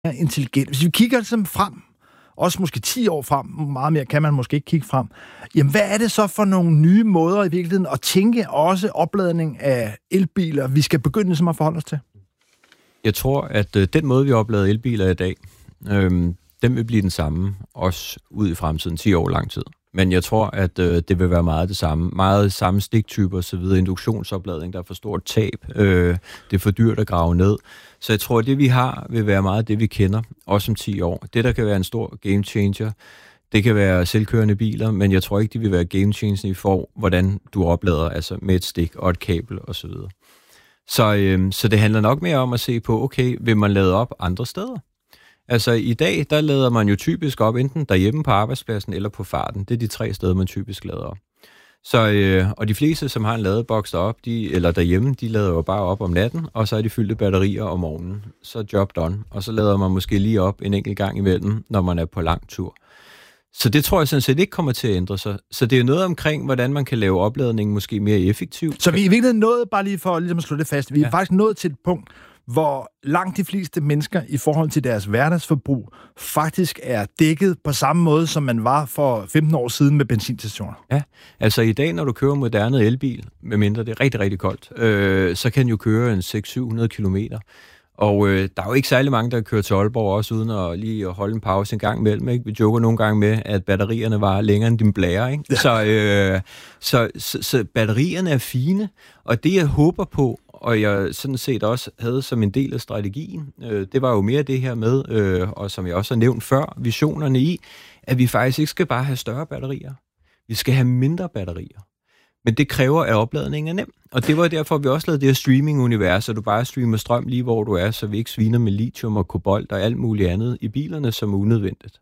intelligent. Hvis vi kigger ligesom frem, også måske 10 år frem, meget mere kan man måske ikke kigge frem, jamen hvad er det så for nogle nye måder i virkeligheden at tænke også opladning af elbiler, vi skal begynde ligesom at forholde os til? Jeg tror, at den måde, vi oplader elbiler i dag, den vil blive den samme, også ud i fremtiden, 10 år lang tid. Men jeg tror, at det vil være meget det samme. Meget samme stiktyper osv. Induktionsopladning, der er for stort tab. Det er for dyrt at grave ned. Så jeg tror, at det vi har, vil være meget det, vi kender, også om 10 år. Det, der kan være en stor game changer, det kan være selvkørende biler, men jeg tror ikke, det vil være game changer i forhold, hvordan du oplader, altså med et stik og et kabel osv. Så det handler nok mere om at se på, okay, vil man lade op andre steder? Altså i dag, der lader man jo typisk op enten derhjemme på arbejdspladsen eller på farten. Det er de 3 steder, man typisk lader op. Og de fleste, som har en ladeboks deroppe, eller derhjemme, de lader jo bare op om natten, og så er de fyldte batterier om morgenen. Så er job done. Og så lader man måske lige op en enkelt gang imellem, når man er på lang tur. Så det tror jeg sådan set ikke kommer til at ændre sig. Så det er noget omkring, hvordan man kan lave opladningen måske mere effektivt. Så vi er i virkeligheden nået, bare lige for ligesom at slå det fast, vi er faktisk nået til et punkt, hvor langt de fleste mennesker i forhold til deres hverdagsforbrug faktisk er dækket på samme måde, som man var for 15 år siden med benzinstationer. Ja, altså i dag, når du kører moderne elbil, medmindre det er rigtig, rigtig koldt, så kan du jo køre en 600-700 kilometer. Og der er jo ikke særlig mange, der kører til Aalborg også, uden at lige holde en pause en gang imellem. Ikke? Vi joker nogle gange med, at batterierne var længere end din blære. Ikke? Ja. Så batterierne er fine, og det jeg håber på, og jeg sådan set også havde som en del af strategien, det var jo mere det her med, og som jeg også har nævnt før, visionerne i, at vi faktisk ikke skal bare have større batterier. Vi skal have mindre batterier. Men det kræver, at opladningen er nem. Og det var derfor, vi også lavede det her streaming-univers, så du bare streamer strøm lige hvor du er, så vi ikke sviner med lithium og kobolt og alt muligt andet i bilerne, som er unødvendigt.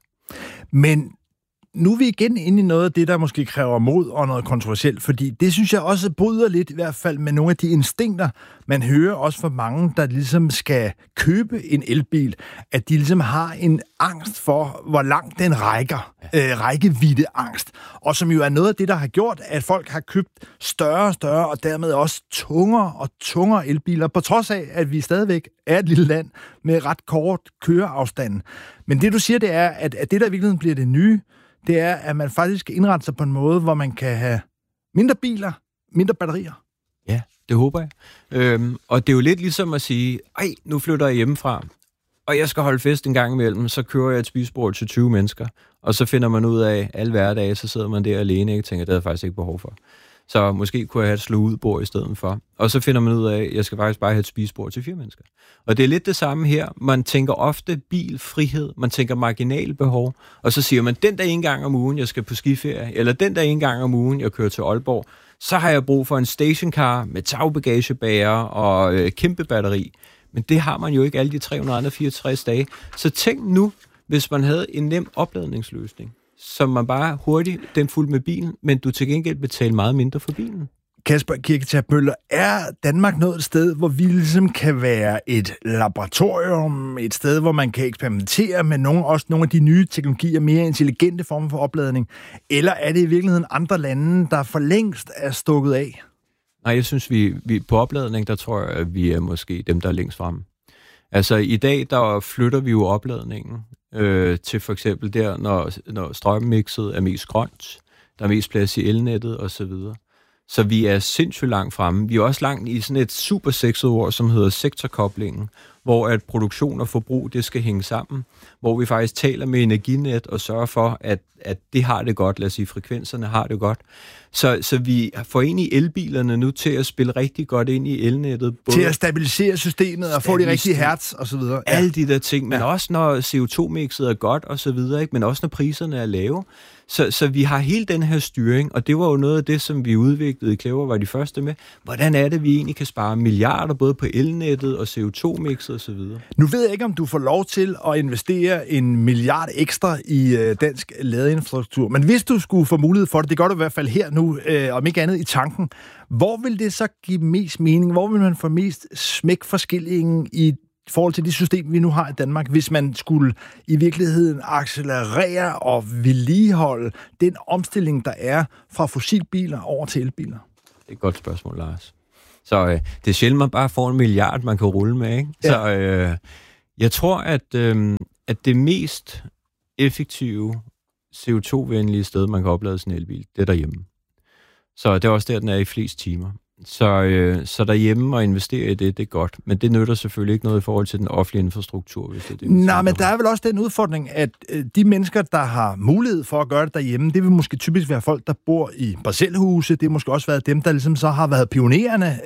Men nu er vi igen inde i noget af det, der måske kræver mod og noget kontroversielt, fordi det synes jeg også bryder lidt i hvert fald med nogle af de instinkter, man hører også fra mange, der ligesom skal købe en elbil, at de ligesom har en angst for, hvor langt den rækker. Rækkevidde angst. Og som jo er noget af det, der har gjort, at folk har købt større og større, og dermed også tungere og tungere elbiler, på trods af, at vi stadigvæk er et lille land med ret kort køreafstand. Men det, du siger, det er, at det, der i virkeligheden bliver det nye, det er, at man faktisk skal indrette sig på en måde, hvor man kan have mindre biler, mindre batterier. Ja, det håber jeg. Og det er jo lidt ligesom at sige, nu flytter jeg hjemmefra, og jeg skal holde fest en gang imellem, så kører jeg et spisebord til 20 mennesker, og så finder man ud af, alle hverdage, så sidder man der alene, og tænker, det har jeg faktisk ikke behov for. Så måske kunne jeg have et slå ud bord i stedet for. Og så finder man ud af, at jeg skal faktisk bare have et spisebord til 4 mennesker. Og det er lidt det samme her. Man tænker ofte bilfrihed, man tænker marginalbehov, og så siger man, den der en gang om ugen, jeg skal på skiferie, eller den der en gang om ugen, jeg kører til Aalborg, så har jeg brug for en stationcar med tagbagagebærer og kæmpe batteri. Men det har man jo ikke alle de 364 dage. Så tænk nu, hvis man havde en nem opladningsløsning, som man bare hurtigt, den fuldt med bilen, men du til gengæld betaler meget mindre for bilen. Kasper Kirketerp Møller, er Danmark nået et sted, hvor vi ligesom kan være et laboratorium, et sted, hvor man kan eksperimentere med nogle af de nye teknologier, mere intelligente former for opladning, eller er det i virkeligheden andre lande, der for længst er stukket af? Nej, jeg synes, vi på opladning, der tror jeg, at vi er måske dem, der er længst fremme. Altså i dag, der flytter vi jo opladningen til for eksempel der, når strømmixet er mest grønt, der er mest plads i elnettet osv. Så vi er sindssygt langt fremme. Vi er også langt i sådan et super sexet ord, som hedder sektorkoblingen, hvor at produktion og forbrug, det skal hænge sammen, hvor vi faktisk taler med Energinet og sørger for, at det har det godt, lad os sige, frekvenserne har det godt. Så vi får egentlig elbilerne nu til at spille rigtig godt ind i elnettet. Til at stabilisere systemet og få de rigtige hertz og så videre. Ja. Alle de der ting, men også når CO2-mixet er godt og så videre, ikke? Men også når priserne er lave. Så vi har hele den her styring, og det var jo noget af det, som vi udviklede i Clever, var de første med. Hvordan er det, vi egentlig kan spare milliarder både på elnettet og CO2-mixet og så videre? Nu ved jeg ikke, om du får lov til at investere 1 milliard ekstra i dansk ladeinfrastruktur, men hvis du skulle få mulighed for det, det gør du i hvert fald her nu, om ikke andet i tanken, hvor vil det så give mest mening? Hvor vil man få mest smæk for skillingen i forhold til de systemer, vi nu har i Danmark, hvis man skulle i virkeligheden accelerere og vedligeholde den omstilling, der er fra fossilbiler over til elbiler? Det er et godt spørgsmål, Lars. Så det er sjældent, man bare får 1 milliard, man kan rulle med, ikke? Ja. Så Jeg tror, at det mest effektive CO2-venlige sted, man kan oplade sin elbil, det er derhjemme. Så det er også der, den er i flest timer. Så derhjemme og investere i det er godt. Men det nytter selvfølgelig ikke noget i forhold til den offentlige infrastruktur, hvis det er det. Nej, men der er vel også den udfordring, at de mennesker, der har mulighed for at gøre det derhjemme, det vil måske typisk være folk, der bor i parcelhuse. Det har måske også været dem, der ligesom så har været pionererne.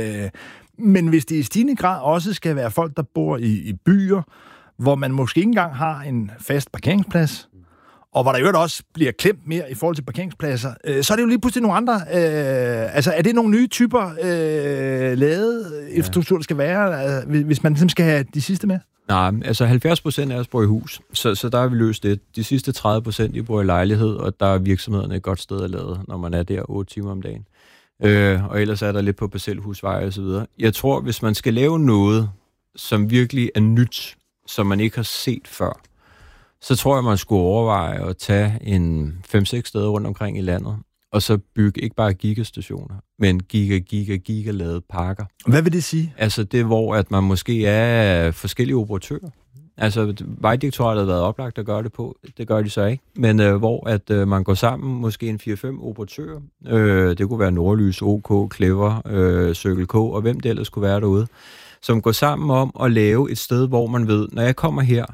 Men hvis det i stigende grad også skal være folk, der bor i byer, hvor man måske ikke engang har en fast parkeringsplads, og hvor der jo også bliver klemt mere i forhold til parkeringspladser, så er det jo lige pludselig nogle andre... altså, er det nogle nye typer ladeinfrastruktur, der skal være, hvis man ligesom skal have de sidste med? Nej, altså 70% af os bor i hus, så der har vi løst det. De sidste 30% de bor i lejlighed, og der er virksomhederne et godt sted at lade, når man er der 8 timer om dagen. Og ellers er der lidt på parcelhusveje og så videre. Jeg tror, hvis man skal lave noget, som virkelig er nyt, som man ikke har set før, så tror jeg, man skulle overveje at tage en 5-6 steder rundt omkring i landet, og så bygge ikke bare gigastationer, men giga-ladede parker. Hvad vil det sige? Altså det, hvor at man måske er forskellige operatører. Altså Vejdirektoratet har været oplagt at gøre det på, det gør de så ikke. Men hvor at man går sammen, måske en 4-5 operatører, det kunne være Nordlys, OK, Clever, Circle K, og hvem det ellers kunne være derude, som går sammen om at lave et sted, hvor man ved, når jeg kommer her,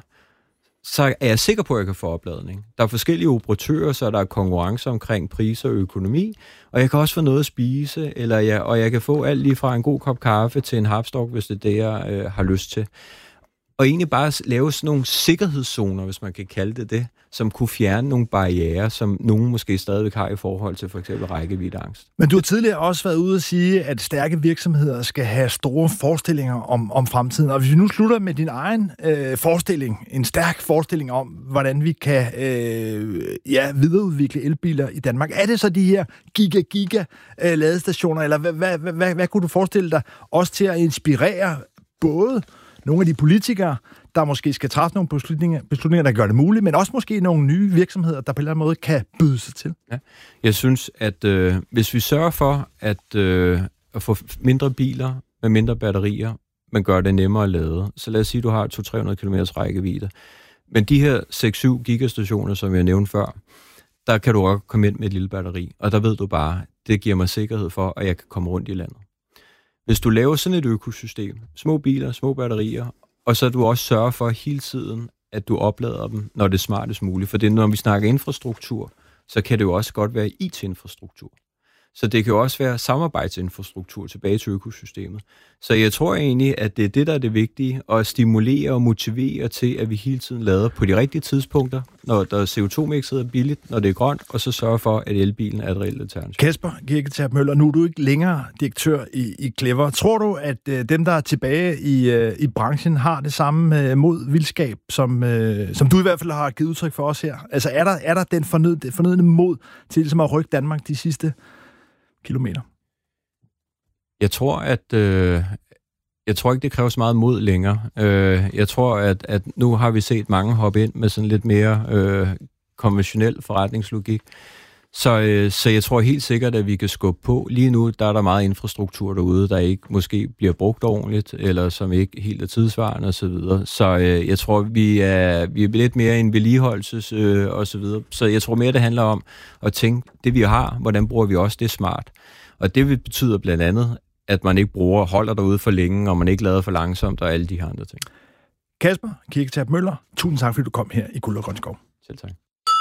så er jeg sikker på, at jeg kan få opladning. Der er forskellige operatører, så der er konkurrence omkring priser og økonomi, og jeg kan også få noget at spise, og jeg kan få alt lige fra en god kop kaffe til en hapstok, hvis det er det, jeg har lyst til. Og egentlig bare lave sådan nogle sikkerhedszoner, hvis man kan kalde det, som kunne fjerne nogle barrierer, som nogen måske stadigvæk har i forhold til for eksempel rækkeviddeangst. Men du har tidligere også været ude at sige, at stærke virksomheder skal have store forestillinger om fremtiden. Og hvis vi nu slutter med din egen forestilling, en stærk forestilling om, hvordan vi kan videreudvikle elbiler i Danmark. Er det så de her giga ladestationer, eller hvad kunne du forestille dig også til at inspirere både nogle af de politikere, der måske skal træffe nogle beslutninger, der gør det muligt, men også måske nogle nye virksomheder, der på en eller anden måde kan byde sig til? Ja. Jeg synes, at hvis vi sørger for at få mindre biler med mindre batterier, men gør det nemmere at lade, så lad os sige, at du har 200-300 km rækkevidde. Men de her 6-7 gigastationer, som jeg nævnte før, der kan du også komme ind med et lille batteri, og der ved du bare, det giver mig sikkerhed for, at jeg kan komme rundt i landet. Hvis du laver sådan et økosystem, små biler, små batterier, og så du også sørger for hele tiden, at du oplader dem, når det er smartest muligt. For det, når vi snakker infrastruktur, så kan det jo også godt være IT-infrastruktur. Så det kan jo også være samarbejdsinfrastruktur tilbage til økosystemet. Så jeg tror egentlig, at det er det, der er det vigtige, at stimulere og motivere til, at vi hele tiden lader på de rigtige tidspunkter, når der CO2-mixet er billigt, når det er grønt, og så sørge for, at elbilen er et reelt alternativ. Kasper Kirketerp Møller, nu er du ikke længere direktør i Clever. Tror du, at dem, der er tilbage i branchen, har det samme mod vildskab, som du i hvert fald har givet udtryk for os her? Altså er der den fornødne mod til ligesom at rykke Danmark de sidste kilometer? Jeg tror ikke, det kræver så meget mod længere. Jeg tror, at nu har vi set mange hoppe ind med sådan lidt mere konventionel forretningslogik. Så jeg tror helt sikkert, at vi kan skubbe på. Lige nu, der er der meget infrastruktur derude, der ikke måske bliver brugt ordentligt, eller som ikke helt er tidsvarende osv. Så jeg tror, vi er lidt mere en vedligeholdelses osv. Så jeg tror mere, det handler om at tænke, det vi har, hvordan bruger vi også det smart. Og det betyder blandt andet, at man ikke holder derude for længe, og man ikke lader for langsomt, og alle de her andre ting. Kasper Kirketerp Møller, tusind tak, fordi du kom her i Guld og Grøn Skov. Selv tak.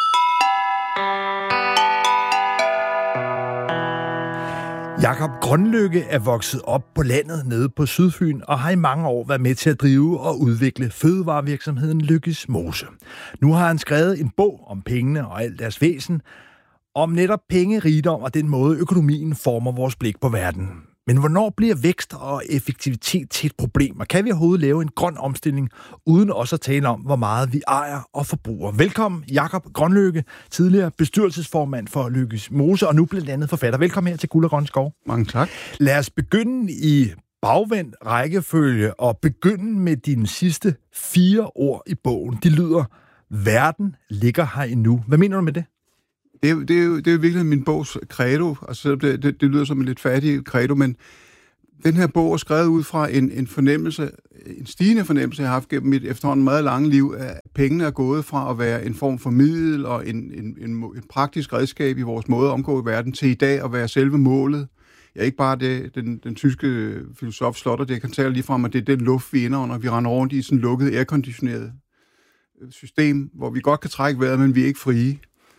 Jakob Grønlykke er vokset op på landet nede på Sydfyn og har i mange år været med til at drive og udvikle fødevarevirksomheden Lykkes Mose. Nu har han skrevet en bog om pengene og alt deres væsen, om netop penge, rigdom og den måde økonomien former vores blik på verden. Men hvornår bliver vækst og effektivitet til et problem? Og kan vi overhovedet lave en grøn omstilling, uden også at tale om, hvor meget vi ejer og forbruger? Velkommen, Jakob Grønlykke, tidligere bestyrelsesformand for Lykkes Mose, og nu blandt andet forfatter. Velkommen her til Guld og Grøn Skov. Mange tak. Lad os begynde i bagvendt rækkefølge og begynde med dine sidste 4 ord i bogen. De lyder, verden ligger her endnu. Hvad mener du med det? Det er jo virkelig min bogs credo, og så det lyder som en lidt fattig credo, men Den her bog er skrevet ud fra en fornemmelse, en stigende fornemmelse, jeg har haft gennem mit efterhånden meget lange liv, at pengene er gået fra at være en form for middel og en praktisk redskab i vores måde at omgå i verden, til i dag at være selve målet. Ja, ikke bare det, den tyske filosof Slotter, det kan tale lige frem, at det er den luft, vi indånder. Vi render rundt i sådan et lukket, airconditioneret system, hvor vi godt kan trække vejret, men vi er ikke frie.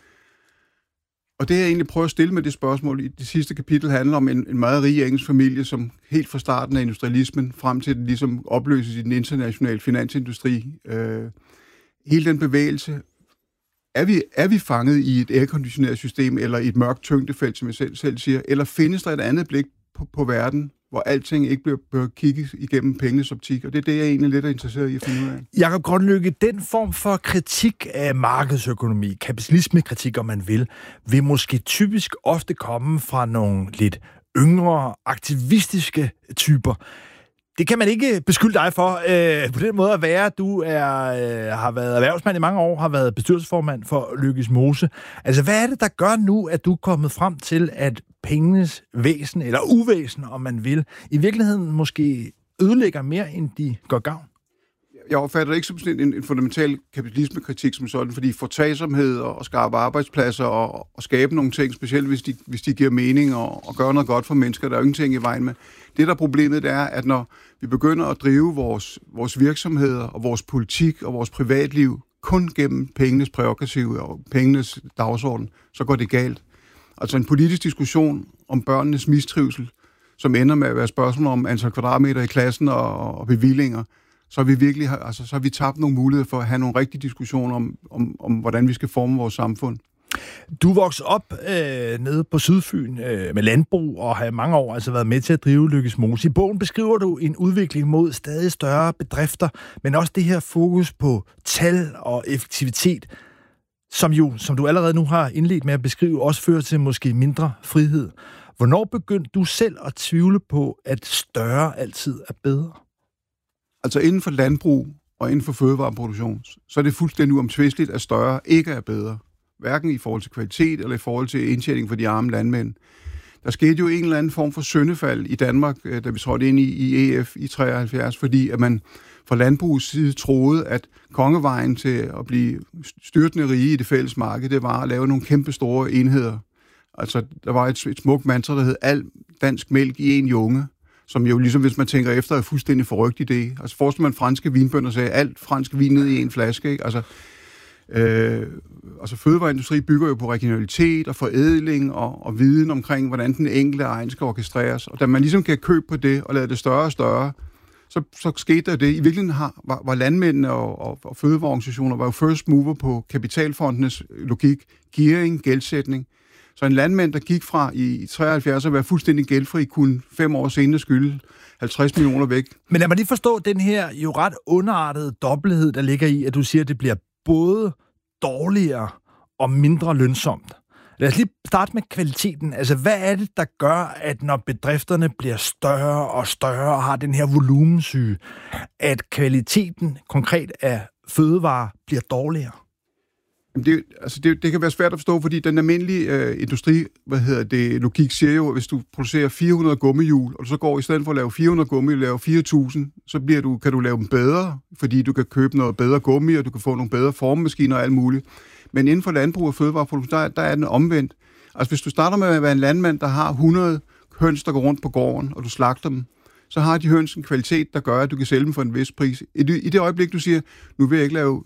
Og det, jeg egentlig prøver at stille med det spørgsmål i det sidste kapitel, handler om en meget rig engelsk familie, som helt fra starten af industrialismen, frem til den ligesom opløses i den internationale finansindustri. Hele den bevægelse, er vi fanget i et airconditioneret system, eller i et mørkt tyngdefelt, som jeg selv siger, eller findes der et andet blik på verden, hvor alting ikke bliver kigget igennem pengenes optik, og det er det, jeg egentlig lidt er interesseret i at finde ud af. Jakob Grønlykke, den form for kritik af markedsøkonomi, kapitalismekritik, om man vil måske typisk ofte komme fra nogle lidt yngre, aktivistiske typer. Det kan man ikke beskylde dig for på den måde at være. Du har været erhvervsmand i mange år, har været bestyrelsesformand for Løkkes Mose. Altså, hvad er det, der gør nu, at du er kommet frem til, at pengenes væsen, eller uvæsen, om man vil, i virkeligheden måske ødelægger mere, end de gør gavn? Jeg opfatter det ikke som sådan en fundamental kapitalismekritik som sådan, fordi fortagsomhed og skabe arbejdspladser og skabe nogle ting, specielt hvis de giver mening og gør noget godt for mennesker, der er jo ingenting i vejen med. Det, der problemet er, at når vi begynder at drive vores virksomheder og vores politik og vores privatliv kun gennem pengenes prærogativ og pengenes dagsorden, så går det galt. Altså en politisk diskussion om børnenes mistrivsel, som ender med at være spørgsmål om antal kvadratmeter i klassen og bevillinger, så har vi tabt nogle muligheder for at have nogle rigtige diskussioner om hvordan vi skal forme vores samfund. Du voksede op nede på Sydfyn med landbrug og har i mange år altså været med til at drive Løkkes Mose. I bogen beskriver du en udvikling mod stadig større bedrifter, men også det her fokus på tal og effektivitet, som du allerede nu har indledt med at beskrive, også fører til måske mindre frihed. Hvornår begyndte du selv at tvivle på, at større altid er bedre? Altså inden for landbrug og inden for fødevareproduktion, så er det fuldstændig uomtvisteligt, at større ikke er bedre. Hverken i forhold til kvalitet eller i forhold til indtjening for de arme landmænd. Der skete jo en eller anden form for syndefald i Danmark, da vi trådte ind i EF i 73, fordi at man fra landbrugets side troede, at kongevejen til at blive styrtende rige i det fælles marked, det var at lave nogle kæmpe store enheder. Altså, der var et smukt mantra, der hed al dansk mælk i en junge, som jo ligesom, hvis man tænker efter, er fuldstændig forrygt idé. Altså, forestiller man franske vinbønder sagde, alt fransk vin ned i en flaske, ikke? Altså fødevareindustri bygger jo på regionalitet og forædling og viden omkring, hvordan den enkelte egen skal orkestreres. Og da man ligesom kan købe på det og lade det større og større, så skete der det. I virkeligheden var landmændene og fødevareorganisationer var jo first mover på kapitalfondenes logik, gearing, gældsætning. Så en landmand, der gik fra i 73 at være fuldstændig gældfri, kunne 5 år senere skylde 50 millioner væk. Men lad mig lige forstå den her jo ret underartede dobbelthed, der ligger i, at du siger, at det bliver både dårligere og mindre lønsomt. Lad os lige starte med kvaliteten. Altså, hvad er det, der gør, at når bedrifterne bliver større og større og har den her volumensyge, at kvaliteten konkret af fødevarer bliver dårligere? Det kan være svært at forstå, fordi den almindelige industri, logik siger jo, at hvis du producerer 400 gummihjul, og du så går i stedet for at lave 400 gummihjul, lave 4.000, så kan du lave dem bedre, fordi du kan købe noget bedre gummi, og du kan få nogle bedre formmaskiner og alt muligt. Men inden for landbrug og fødevareproduktion, der er den omvendt. Altså hvis du starter med at være en landmand, der har 100 høns, der går rundt på gården, og du slagter dem, så har de høns en kvalitet, der gør, at du kan sælge dem for en vis pris. I det øjeblik, du siger, nu vil jeg ikke lave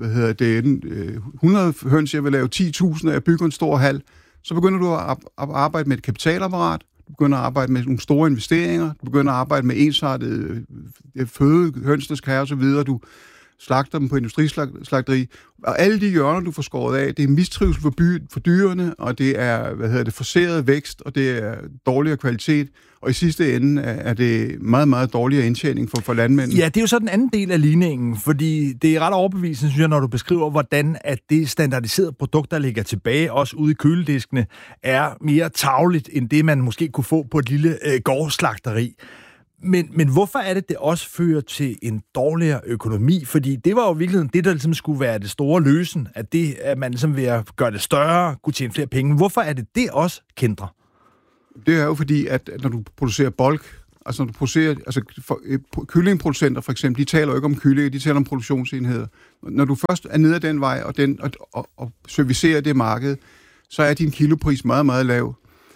100 høns, jeg vil lave 10.000, og jeg bygger en stor hal, så begynder du at arbejde med et kapitalapparat, du begynder at arbejde med nogle store investeringer, du begynder at arbejde med ensartede fødehøns, der skal have osv., du slagter dem på industrislagteri, og alle de hjørner, du får skåret af, det er mistrivsel for dyrene, og det er, forceret vækst, og det er dårligere kvalitet, og i sidste ende er det meget, meget dårligere indtjening for landmændene. Ja, det er jo så den anden del af ligningen, fordi det er ret overbevisende, synes jeg, når du beskriver, hvordan at det standardiserede produkt, der ligger tilbage, også ude i kølediskene, er mere tarveligt, end det, man måske kunne få på et lille gårdslagteri. Men hvorfor er det også fører til en dårligere økonomi? Fordi det var jo virkelig det, der ligesom skulle være det store løsen, at man ligesom ved at gøre det større, kunne tjene flere penge. Hvorfor er det også kændrer? Det er jo fordi, at når du producerer bulk, Altså når du producerer, kyllingproducenter for eksempel, de taler jo ikke om kyllinger, de taler om produktionsenheder. Når du først er nede ad den vej, og servicerer det marked, så er din kilopris meget, meget lav.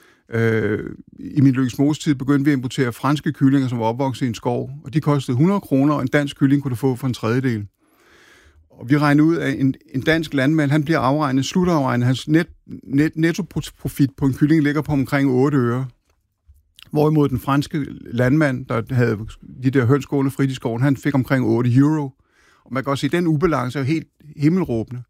I min Løkkes Mose tid begyndte vi at importere franske kyllinger, som var opvokset i en skov, og de kostede 100 kroner, og en dansk kylling kunne du få for en tredjedel. Og vi regner ud af, en dansk landmand, han bliver afregnet, slutafregnet, hans nettoprofit på en kylling ligger på omkring 8 øre. Hvorimod den franske landmand, der havde de der høns gående frit i skoven, han fik omkring 8 euro. Og man kan også se, at den ubalance er helt himmelråbende.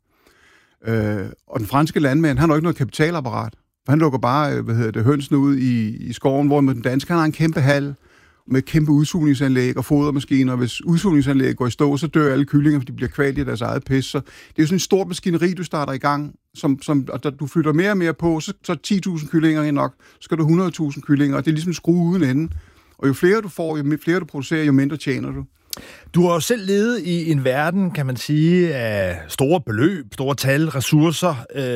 Og den franske landmand, han har ikke noget kapitalapparat. For han lukker bare, hønsene ud i skoven, hvorimod den danske, han har en kæmpe hal med kæmpe udsugningsanlæg og fodermaskiner. Hvis udsugningsanlægget går i stå, så dør alle kyllinger, for de bliver kvalt i deres eget pis. Så det er jo sådan en stort maskineri, du starter i gang, og da du flytter mere og mere på, så 10.000 kyllinger er nok, så skal du 100.000 kyllinger, og det er ligesom skrue uden ende. Og jo flere du får, jo flere du producerer, jo mindre tjener du. Du har jo selv levet i en verden, kan man sige, af store beløb, store tal, ressourcer,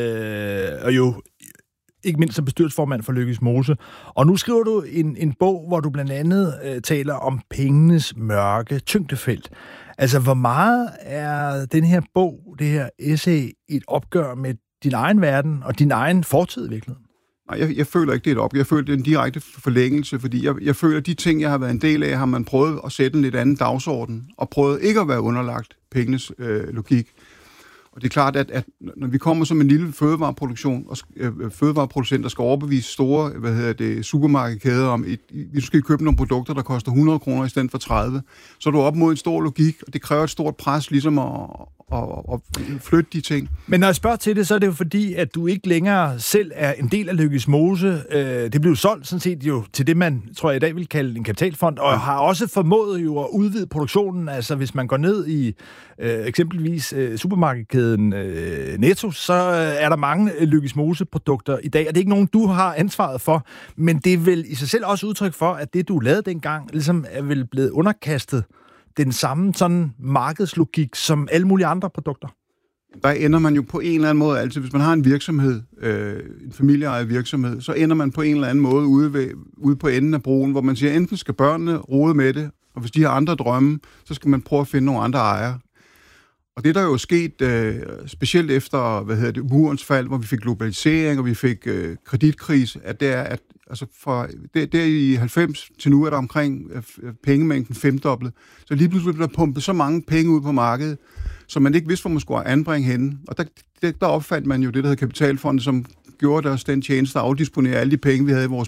og jo ikke mindst som bestyrelsesformand for Løkkes Mose. Og nu skriver du en bog, hvor du blandt andet taler om pengenes mørke tyngdefelt. Altså, hvor meget er den her bog, det her essay, et opgør med din egen verden og din egen fortid i virkeligheden? Nej, jeg føler ikke, det er et opgør. Jeg føler, det er en direkte forlængelse, fordi jeg føler, at de ting, jeg har været en del af, har man prøvet at sætte en lidt anden dagsorden, og prøvet ikke at være underlagt pengenes logik. Og det er klart, at når vi kommer som en lille fødevareproducent, der skal overbevise store supermarkedskæder om, vi skal købe nogle produkter, der koster 100 kroner i stedet for 30, så er du op mod en stor logik, og det kræver et stort pres ligesom at flytte de ting. Men når jeg spørger til det, så er det jo fordi, at du ikke længere selv er en del af Løkkes Mose. Det blev solgt sådan set jo til det, man tror jeg i dag vil kalde en kapitalfond, og har også formået jo at udvide produktionen. Altså hvis man går ned i eksempelvis supermarkedskæden Netto, så er der mange Løkkes Mose-produkter i dag, og det er ikke nogen, du har ansvaret for, men det er vel i sig selv også udtryk for, at det, du lavede dengang, ligesom er vel blevet underkastet den samme sådan markedslogik som alle mulige andre produkter? Der ender man jo på en eller anden måde altid. Hvis man har en virksomhed, en familieejet virksomhed, så ender man på en eller anden måde ude på enden af broen, hvor man siger, enten skal børnene rode med det, og hvis de har andre drømme, så skal man prøve at finde nogle andre ejere. Og det, der er jo sket, specielt efter murens fald, hvor vi fik globalisering, og vi fik kreditkrise, at det er, at altså fra der i 90 til nu er der omkring pengemængden femdoblet. Så lige pludselig bliver der pumpet så mange penge ud på markedet, så man ikke vidste, hvor man skulle anbringe henne. Og der opfandt man jo det, der hedder kapitalfonden, som gjorde os den tjeneste at afdisponere alle de penge, vi havde i vores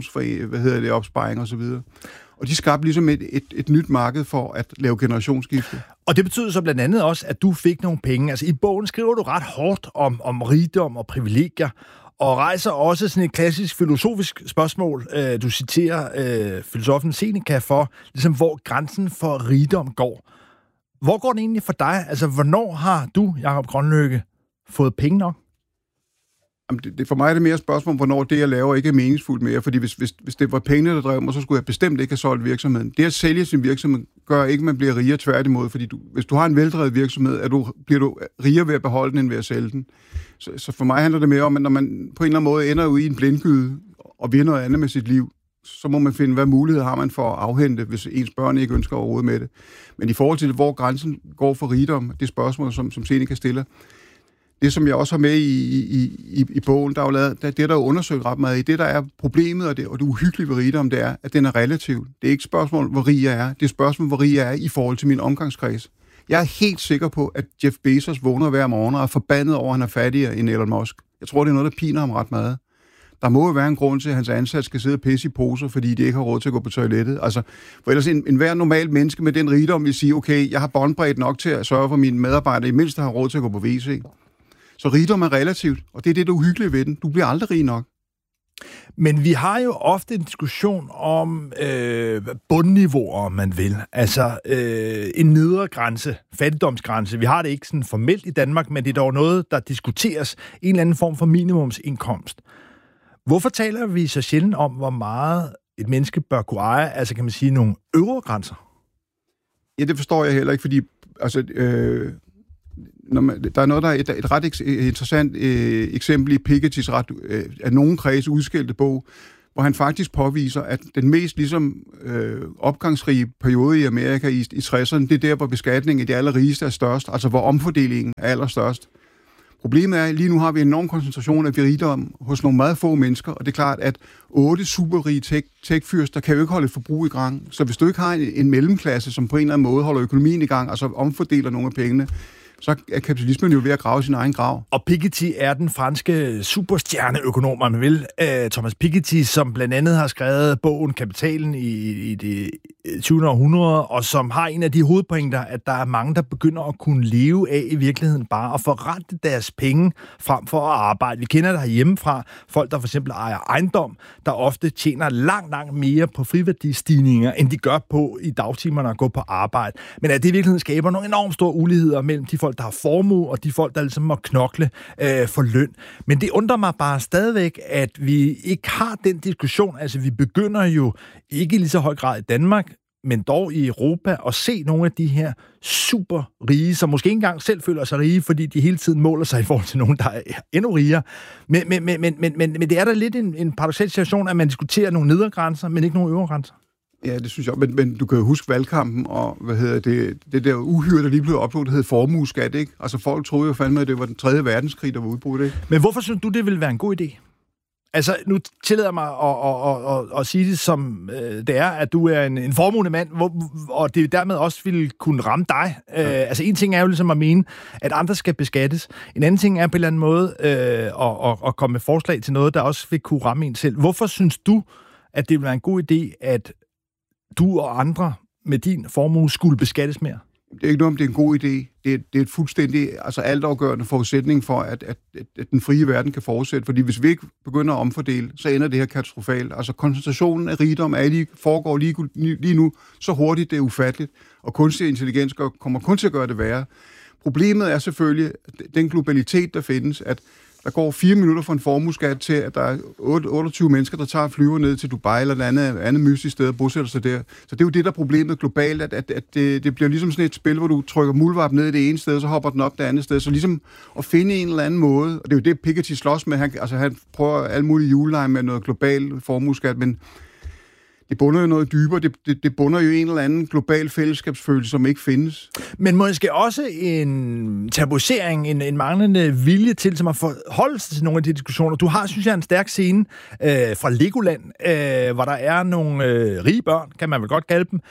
opsparing og så videre. Og de skabte ligesom et nyt marked for at lave generationsskifte. Og det betyder så blandt andet også, at du fik nogle penge. Altså i bogen skriver du ret hårdt om rigdom og privilegier, og rejser også sådan et klassisk filosofisk spørgsmål. Du citerer filosofen Seneca for, ligesom, hvor grænsen for rigdom går. Hvor går den egentlig for dig? Altså, hvornår har du, Jakob Grønlykke, fået penge nok? Jamen, for mig er det mere et spørgsmål, hvornår det, jeg laver, ikke er meningsfuldt mere. Fordi hvis det var pengene, der drev mig, så skulle jeg bestemt ikke have solgt virksomheden. Det at sælge sin virksomhed gør ikke, at man bliver rigere, tværtimod. Fordi hvis du har en veldrevet virksomhed, bliver du rigere ved at beholde den, end ved at sælge den. Så for mig handler det mere om, at når man på en eller anden måde ender ud i en blindgyde og vil noget andet med sit liv, så må man finde, hvad muligheder har man for at afhente, hvis ens børn ikke ønsker overhovedet med det. Men i forhold til, hvor grænsen går for rigdom, det spørgsmål, som Seneca stiller, det, som jeg også har med i bogen, der er jo lavet, det der er undersøgt ret meget i, det der er problemet, og det uhyggelige ved rigdom, det er, at den er relativ. Det er ikke et spørgsmål, hvor rig jeg er. Det er et spørgsmål, hvor rig jeg er i forhold til min omgangskreds. Jeg er helt sikker på, at Jeff Bezos vågner hver morgen og er forbandet over, at han er fattigere end Elon Musk. Jeg tror, det er noget, der piner ham ret meget. Der må jo være en grund til, at hans ansat skal sidde og pisse i poser, fordi de ikke har råd til at gå på toilettet. Altså, for ellers en hver normal menneske med den rigdom vil sige, okay, jeg har båndbredt nok til at sørge for, mine medarbejdere i mindst har råd til at gå på WC. Så rigdom er relativt, og det er det, der er uhyggeligt ved den. Du bliver aldrig rig nok. Men vi har jo ofte en diskussion om bundniveauer, om man vil. Altså en nedre grænse, fattigdomsgrænse. Vi har det ikke sådan formelt i Danmark, men det er dog noget, der diskuteres. En eller anden form for minimumsindkomst. Hvorfor taler vi så sjældent om, hvor meget et menneske bør kunne eje? Altså kan man sige nogle øvre grænser? Ja, det forstår jeg heller ikke, fordi altså, der er noget, der er et ret interessant eksempel i Pikettys ret af nogen kredse udskilte bog, hvor han faktisk påviser, at den mest ligesom opgangsrige periode i Amerika i 60'erne, det er der, hvor beskatningen af de allerrigeste er størst, altså hvor omfordelingen er allerstørst. Problemet er, at lige nu har vi en enorm koncentration af rigdom hos nogle meget få mennesker, og det er klart, at 8 superrige tech-fyrster kan jo ikke holde et forbrug i gang. Så hvis du ikke har en mellemklasse, som på en eller anden måde holder økonomien i gang, altså omfordeler nogle af pengene, så er kapitalismen jo ved at grave sin egen grav. Og Piketty er den franske superstjerneøkonom, man vil. Thomas Piketty, som blandt andet har skrevet bogen Kapitalen i det 20. århundrede, og som har en af de hovedpointer, at der er mange, der begynder at kunne leve af i virkeligheden bare at forrente deres penge frem for at arbejde. Vi kender det herhjemmefra. Folk, der for eksempel ejer ejendom, der ofte tjener langt mere på friværdistigninger, end de gør på i dagtimerne at gå på arbejde. Men at det i virkeligheden skaber nogle enormt store uligheder mellem de folk, der har formue, og de folk, der ligesom må knokle for løn. Men det undrer mig bare stadigvæk, at vi ikke har den diskussion. Altså, vi begynder jo ikke i lige så høj grad i Danmark, men dog i Europa, at se nogle af de her super rige, som måske ikke engang selv føler sig rige, fordi de hele tiden måler sig i forhold til nogen, der er endnu rigere. Men det er da lidt en paradoksal situation, at man diskuterer nogle nedre grænser, men ikke nogle øvre grænser. Ja, det synes jeg. Men du kan jo huske valgkampen, og det der uhyre, der lige blev oplevet, der hed formueskat, ikke? Altså folk troede jo fandme, at det var den 3. verdenskrig, der var udbrudt, ikke? Men hvorfor synes du, det ville være en god idé? Altså, nu tillader jeg mig at sige det, som det er, at du er en formuende mand, og det dermed også ville kunne ramme dig. Altså, en ting er jo ligesom at mene, at andre skal beskattes. En anden ting er på en eller anden måde at komme med forslag til noget, der også vil kunne ramme en selv. Hvorfor synes du, at det ville være en god idé, at du og andre med din formue skulle beskattes mere? Det er ikke noget, om det er en god idé. Det er et fuldstændig altafgørende forudsætning for, at den frie verden kan fortsætte. Fordi hvis vi ikke begynder at omfordele, så ender det her katastrofalt. Altså koncentrationen af rigdom foregår lige nu så hurtigt, det er ufatteligt. Og kunstig intelligens kommer kun til at gøre det værre. Problemet er selvfølgelig den globalitet, der findes, at der går 4 minutter for en formueskat til, at der er 28 mennesker, der tager flyver ned til Dubai eller et andet mystisk sted og bosætter sig der. Så det er jo det, der er problemet globalt, at det bliver ligesom sådan et spil, hvor du trykker muldvarp ned i det ene sted, og så hopper den op det andet sted. Så ligesom at finde en eller anden måde, og det er jo det, Piketty slås med. Han prøver alle mulige julelege med noget global formueskat, men det bunder jo noget dybere. Det bunder jo en eller anden global fællesskabsfølelse, som ikke findes. Men måske også en tabuisering, en manglende vilje til som at forholde sig til nogle af de diskussioner. Du har, synes jeg, en stærk scene fra Legoland, hvor der er nogle rige børn, kan man vel godt kalde dem,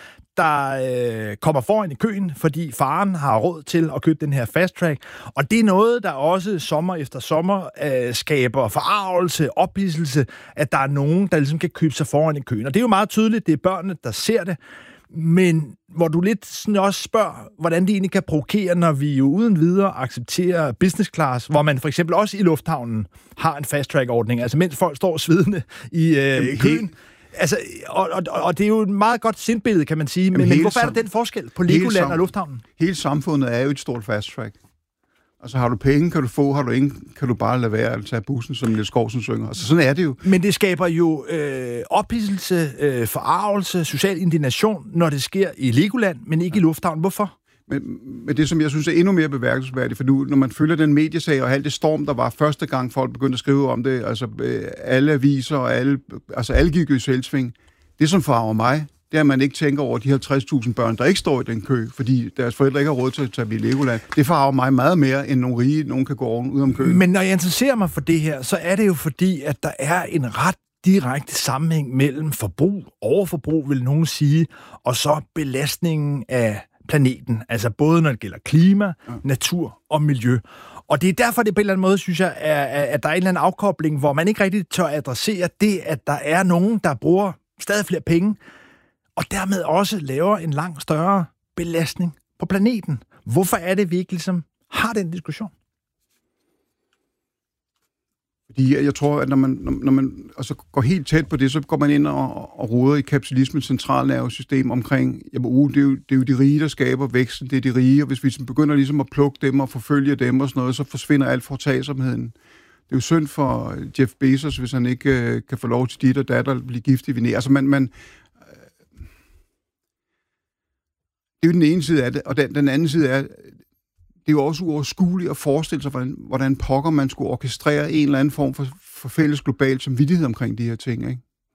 der kommer foran i køen, fordi faren har råd til at købe den her fast track. Og det er noget, der også sommer efter sommer skaber forargelse, ophidselse, at der er nogen, der ligesom kan købe sig foran i køen. Og det er jo meget tydeligt, det er børnene, der ser det. Men hvor du lidt sådan også spørger, hvordan det egentlig kan provokere, når vi jo uden videre accepterer business class, hvor man for eksempel også i lufthavnen har en fast track-ordning, altså mens folk står svedende i køen. Altså, og det er jo et meget godt sindbillede, kan man sige. Men hvorfor er der den forskel på Legoland og lufthavnen? Hele samfundet er jo et stort fast track. Altså, har du penge, kan du få, har du ingen, kan du bare lade være at tage bussen, som Niels Skovsen synger. Altså, sådan er det jo. Men det skaber jo ophidselse, forargelse, social indignation, når det sker i Legoland, men ikke i lufthavnen. Hvorfor? Men det, som jeg synes er endnu mere bemærkelsesværdigt, for nu, når man følger den mediesag og alt det storm, der var første gang, folk begyndte at skrive om det, altså alle aviser og alle gik jo i selvsving. Det, som farver mig, det er, at man ikke tænker over de 50.000 børn, der ikke står i den kø, fordi deres forældre ikke har råd til at tage i Legoland. Det farver mig meget mere, end nogle rige, nogen kan gå ud om køen. Men når jeg interesserer mig for det her, så er det jo fordi, at der er en ret direkte sammenhæng mellem forbrug, overforbrug, vil nogen sige, og så belastningen af planeten, altså både når det gælder klima, natur og miljø. Og det er derfor, det på en eller anden måde, synes jeg, at der er en eller anden afkobling, hvor man ikke rigtig tør adressere det, at der er nogen, der bruger stadig flere penge, og dermed også laver en langt større belastning på planeten. Hvorfor er det, vi ikke ligesom har den diskussion? Fordi jeg tror, at når man altså går helt tæt på det, så går man ind og roder i kapitalismens centralnervesystem omkring, jamen, det er jo de rige, der skaber væksten, det er de rige, og hvis vi begynder ligesom at plukke dem og forfølge dem og sådan noget, så forsvinder alt foretagsomheden. Det er jo synd for Jeff Bezos, hvis han ikke kan få lov til dit og datter at blive gift i Venedig. Altså det er jo den ene side af det, og den anden side er, det er jo også uoverskueligt at forestille sig, hvordan pokker man skulle orkestrere en eller anden form for fælles global samvittighed omkring de her ting, ikke?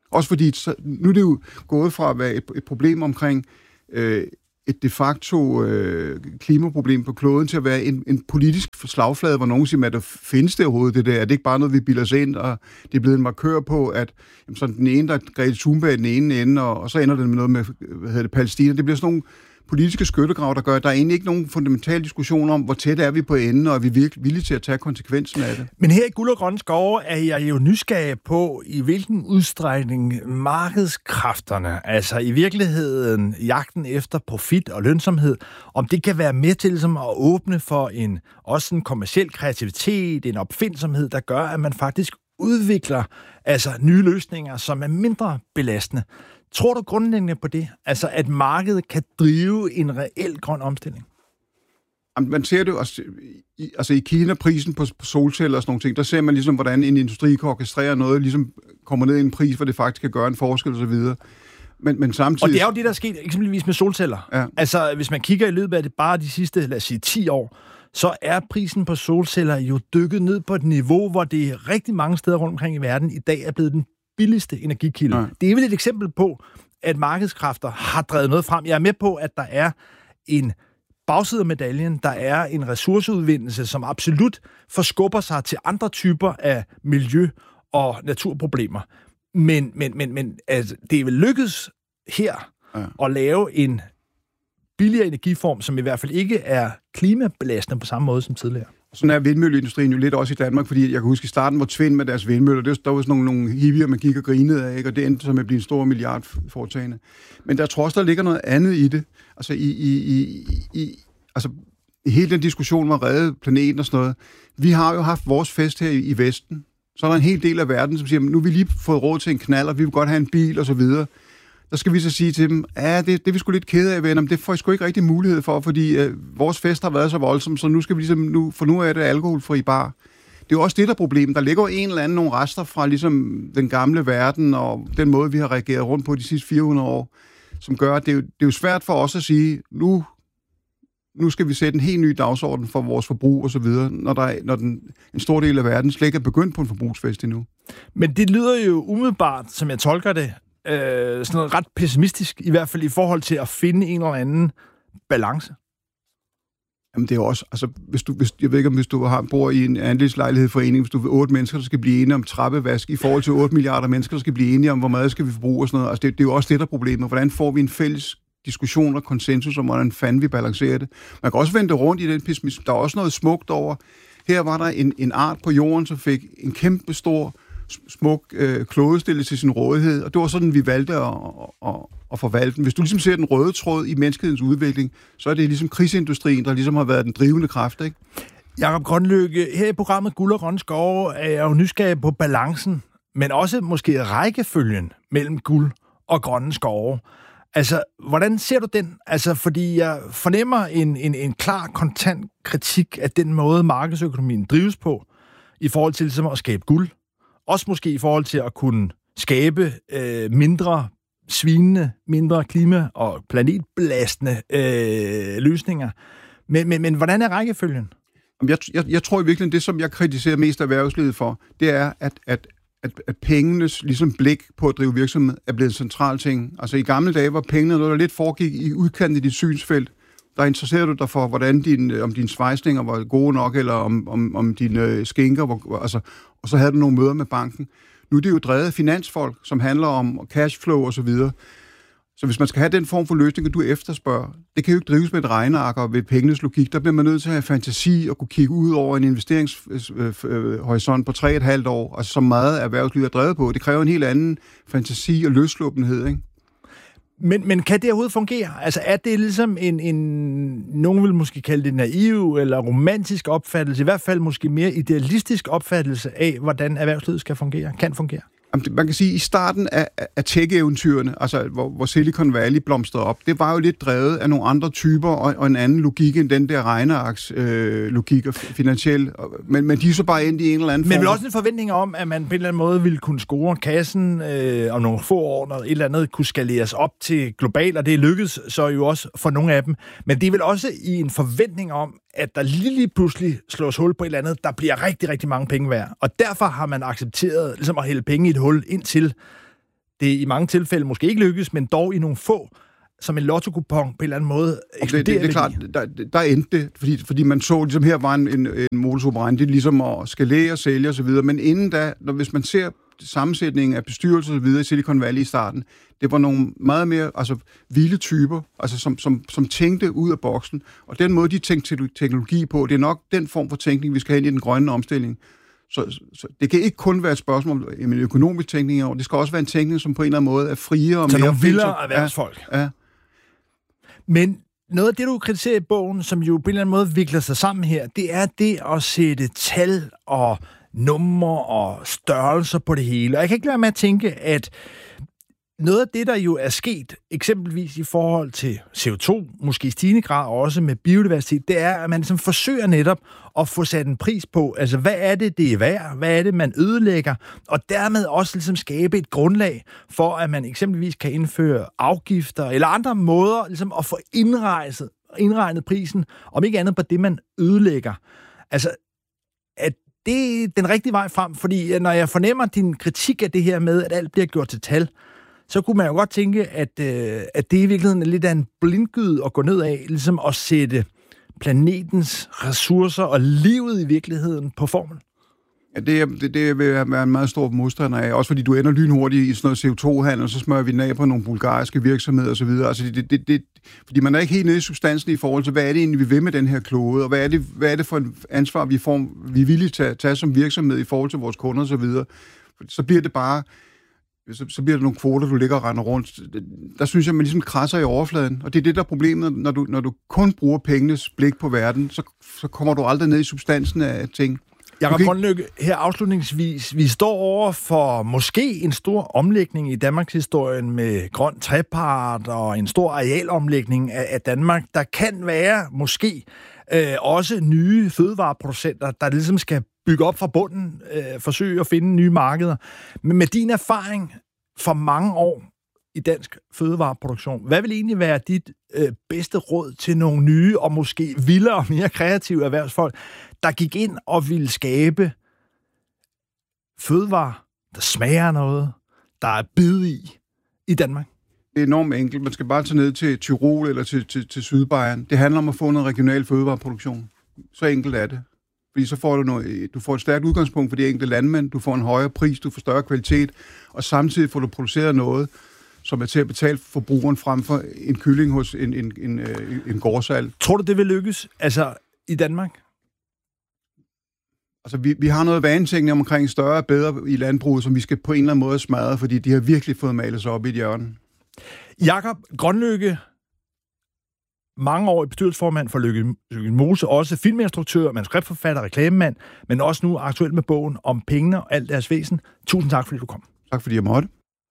Også fordi, nu er det jo gået fra at være et problem omkring et de facto klimaproblem på kloden til at være en politisk slagflade, hvor nogen siger, at der findes det overhovedet det der. Er det ikke bare noget, vi bilder os ind, og det er blevet en markør på, at jamen, sådan den ene, der er Grete Thunberg i den ene ende, og så ender det med noget med, Palæstina. Det bliver sådan nogle politiske skyttegrav, der gør, at der er egentlig ikke nogen fundamental diskussion om, hvor tæt er vi på enden, og er vi virkelig villige til at tage konsekvensen af det. Men her i Guld og Grønne Skove er jeg jo nysgerrig på, i hvilken udstrækning markedskræfterne, altså i virkeligheden jagten efter profit og lønsomhed, om det kan være med til ligesom, at åbne for også en kommerciel kreativitet, en opfindsomhed, der gør, at man faktisk udvikler altså nye løsninger, som er mindre belastende. Tror du grundlæggende på det? Altså, at markedet kan drive en reel grøn omstilling? Man ser det også, altså i Kina, prisen på solceller og sådan nogle ting, der ser man ligesom, hvordan en industri kan orkestrere noget, ligesom kommer ned i en pris, hvor det faktisk kan gøre en forskel og så videre. Men samtidig... Og det er jo det, der er sket eksempelvis med solceller. Ja. Altså, hvis man kigger i løbet af det bare de sidste, lad os sige, 10 år, så er prisen på solceller jo dykket ned på et niveau, hvor det rigtig mange steder rundt omkring i verden i dag er blevet den billigste energikilde. Ja. Det er vel et eksempel på, at markedskræfter har drevet noget frem. Jeg er med på, at der er en bagside af medaljen, der er en ressourceudvindelse, som absolut forskubber sig til andre typer af miljø- og naturproblemer. Men altså, det er vel lykkedes her at lave en billigere energiform, som i hvert fald ikke er klimabelastende på samme måde som tidligere. Sådan er vindmølleindustrien jo lidt også i Danmark, fordi jeg kan huske i starten, hvor Tvind med deres vindmøller, der var sådan nogle hippier, man gik og grinede af, ikke? Og det endte som at blive en stor milliardforetagende. Men der tror også, der ligger noget andet i det. Altså i hele den diskussion om at redde planeten og sådan noget. Vi har jo haft vores fest her i Vesten. Så er der en hel del af verden, som siger, nu har vi lige fået råd til en knald, og vi vil godt have en bil og så videre. Der skal vi så sige til dem, det er vi sgu lidt kede af, venner, men det får I sgu ikke rigtig mulighed for, fordi vores fest har været så voldsom, så nu skal vi ligesom, for nu er det alkoholfri bar. Det er jo også det, der er problemet. Der ligger jo en eller anden nogle rester fra ligesom den gamle verden, og den måde, vi har reageret rundt på de sidste 400 år, som gør, at det er jo svært for os at sige, nu skal vi sætte en helt ny dagsorden for vores forbrug og så videre, når en stor del af verden slet ikke er begyndt på en forbrugsfest endnu. Men det lyder jo umiddelbart, som jeg tolker det, sådan noget ret pessimistisk, i hvert fald i forhold til at finde en eller anden balance. Jamen det er også, altså jeg ved ikke, om hvis du bor i en andelslejlighedsforening, hvis du vil 8 mennesker, der skal blive enige om trappevask, i forhold til 8 milliarder mennesker, der skal blive enige om, hvor meget skal vi forbruge og sådan noget. Altså det er jo også det, der er problemet. Hvordan får vi en fælles diskussion og konsensus om, hvordan fanden vi balancerer det? Man kan også vende det rundt i den pessimisme. Der er også noget smukt over. Her var der en art på jorden, som fik en kæmpe stor smuk klodestille til sin rådighed, og det var sådan, vi valgte at forvalte den. Hvis du ligesom ser den røde tråd i menneskehedens udvikling, så er det ligesom krigsindustrien, der ligesom har været den drivende kraft, ikke? Jakob Grønlykke, her i programmet Guld og Grønne Skove er jeg jo nysgerrig på balancen, men også måske rækkefølgen mellem guld og grønne skove. Altså, hvordan ser du den? Altså, fordi jeg fornemmer en klar, kontant kritik af den måde, markedsøkonomien drives på, i forhold til ligesom at skabe guld. Også måske i forhold til at kunne skabe mindre svinende, mindre klima- og planetbelastende løsninger. Men hvordan er rækkefølgen? Jeg tror i virkeligheden, det som jeg kritiserer mest erhvervslivet for, det er, at pengenes ligesom blik på at drive virksomhed er blevet en central ting. Altså i gamle dage var pengene noget, der lidt foregik i udkanten i dit synsfelt. Der interesserer du dig for, hvordan om dine svejsninger var gode nok, eller om dine skinker, og så havde du nogle møder med banken. Nu er det jo drevet af finansfolk, som handler om cashflow og så videre. Så hvis man skal have den form for løsning, du efterspørger, det kan jo ikke drives med et regneark og ved pengenes logik. Der bliver man nødt til at have fantasi og kunne kigge ud over en investeringshorisont på 3,5 år, altså så meget erhvervslivet er drevet på. Det kræver en helt anden fantasi og løsluppenhed, ikke? Men kan det overhovedet fungere? Altså er det ligesom nogen vil måske kalde det naiv eller romantisk opfattelse, i hvert fald måske mere idealistisk opfattelse af, hvordan erhvervslivet skal fungere, kan fungere? Man kan sige, at i starten af tech-eventyrene, altså hvor Silicon Valley blomstrede op, det var jo lidt drevet af nogle andre typer og en anden logik end den der regnearks-logik og finansiel. Men de er så bare endt i en eller anden form. Men vel også en forventning om, at man på en eller anden måde ville kunne score kassen om nogle få år, når et eller andet kunne skaleres op til globalt, og det lykkedes så jo også for nogle af dem. Men det er vel også i en forventning om, at der lige pludselig slås hul på et eller andet, der bliver rigtig, rigtig mange penge værd. Og derfor har man accepteret ligesom at hælde penge i et hul, indtil det i mange tilfælde måske ikke lykkes, men dog i nogle få, som en lotto-kupon på en eller anden måde eksploderer. Det er klart, der endte det, fordi man så, ligesom her var en modus operandi, det er ligesom at skalere, sælge osv., men inden da, hvis man ser sammensætningen af bestyrelser og videre i Silicon Valley i starten, det var nogle meget mere vilde typer, som tænkte ud af boksen, og den måde, de tænkte teknologi på, det er nok den form for tænkning, vi skal have ind i den grønne omstilling. Så det kan ikke kun være et spørgsmål om en økonomisk tænkning, det skal også være en tænkning, som på en eller anden måde er friere og så mere... nogle vildere erhvervsfolk. Ja. Men noget af det, du kritiserer i bogen, som jo på en eller anden måde vikler sig sammen her, det er det at sætte tal og numre og størrelser på det hele. Og jeg kan ikke lade med at tænke, at noget af det, der jo er sket, eksempelvis i forhold til CO2, måske i stigende grad også med biodiversitet, det er, at man ligesom forsøger netop at få sat en pris på, altså hvad er det er værd, hvad er det, man ødelægger, og dermed også ligesom skabe et grundlag for, at man eksempelvis kan indføre afgifter eller andre måder ligesom at få indregnet prisen, om ikke andet på det, man ødelægger. Altså, at det er den rigtige vej frem, fordi når jeg fornemmer din kritik af det her med, at alt bliver gjort til tal, så kunne man jo godt tænke, at det i virkeligheden er lidt af en blindgyde at gå ned af, ligesom at sætte planetens ressourcer og livet i virkeligheden på formel. Ja, det vil jeg være en meget stor modstander af, også fordi du ender lynhurtigt i sådan noget CO2-handel, og så smører vi den af på nogle bulgariske virksomheder osv. Altså fordi man er ikke helt nede i substansen i forhold til, hvad er det egentlig, vi vil med den her klode, og hvad er det for et ansvar, vi er villige til at tage som virksomhed i forhold til vores kunder osv. Så bliver det bare... Så bliver der nogle kvoter, du ligger og render rundt. Der synes jeg, man ligesom krasser i overfladen. Og det er det, der er problemet, når du kun bruger pengenes blik på verden, så kommer du aldrig ned i substansen af ting. Jakob Grønlykke, her afslutningsvis. Vi står over for måske en stor omlægning i Danmarks historien med grøn trepart og en stor arealomlægning af Danmark. Der kan være måske også nye fødevareproducenter, der ligesom skal bygge op fra bunden, forsøge at finde nye markeder. Men med din erfaring for mange år i dansk fødevareproduktion, hvad vil egentlig være dit bedste råd til nogle nye og måske vildere og mere kreative erhvervsfolk, der gik ind og ville skabe fødevarer, der smager noget, der er bid i Danmark? Det er enormt enkelt. Man skal bare tage ned til Tyrol eller til Sydbayern. Det handler om at få noget regional fødevareproduktion. Så enkelt er det. Fordi så får du får et stærkt udgangspunkt for de enkelte landmænd, du får en højere pris, du får større kvalitet, og samtidig får du produceret noget, som er til at betale forbrugeren frem for en kylling hos en gårdsalg. Tror du, det vil lykkes i Danmark? Altså, vi har noget vanetænkning omkring større og bedre i landbruget, som vi skal på en eller anden måde smadre, fordi de har virkelig fået malet sig op i et hjørne. Jakob Grønlykke, mange år i bestyrelsesformand for Lykke Mose, også filminstruktør, manuskriptforfatter, reklamemand, men også nu aktuelt med bogen om pengene og alt deres væsen. Tusind tak, fordi du kom. Tak, fordi jeg måtte.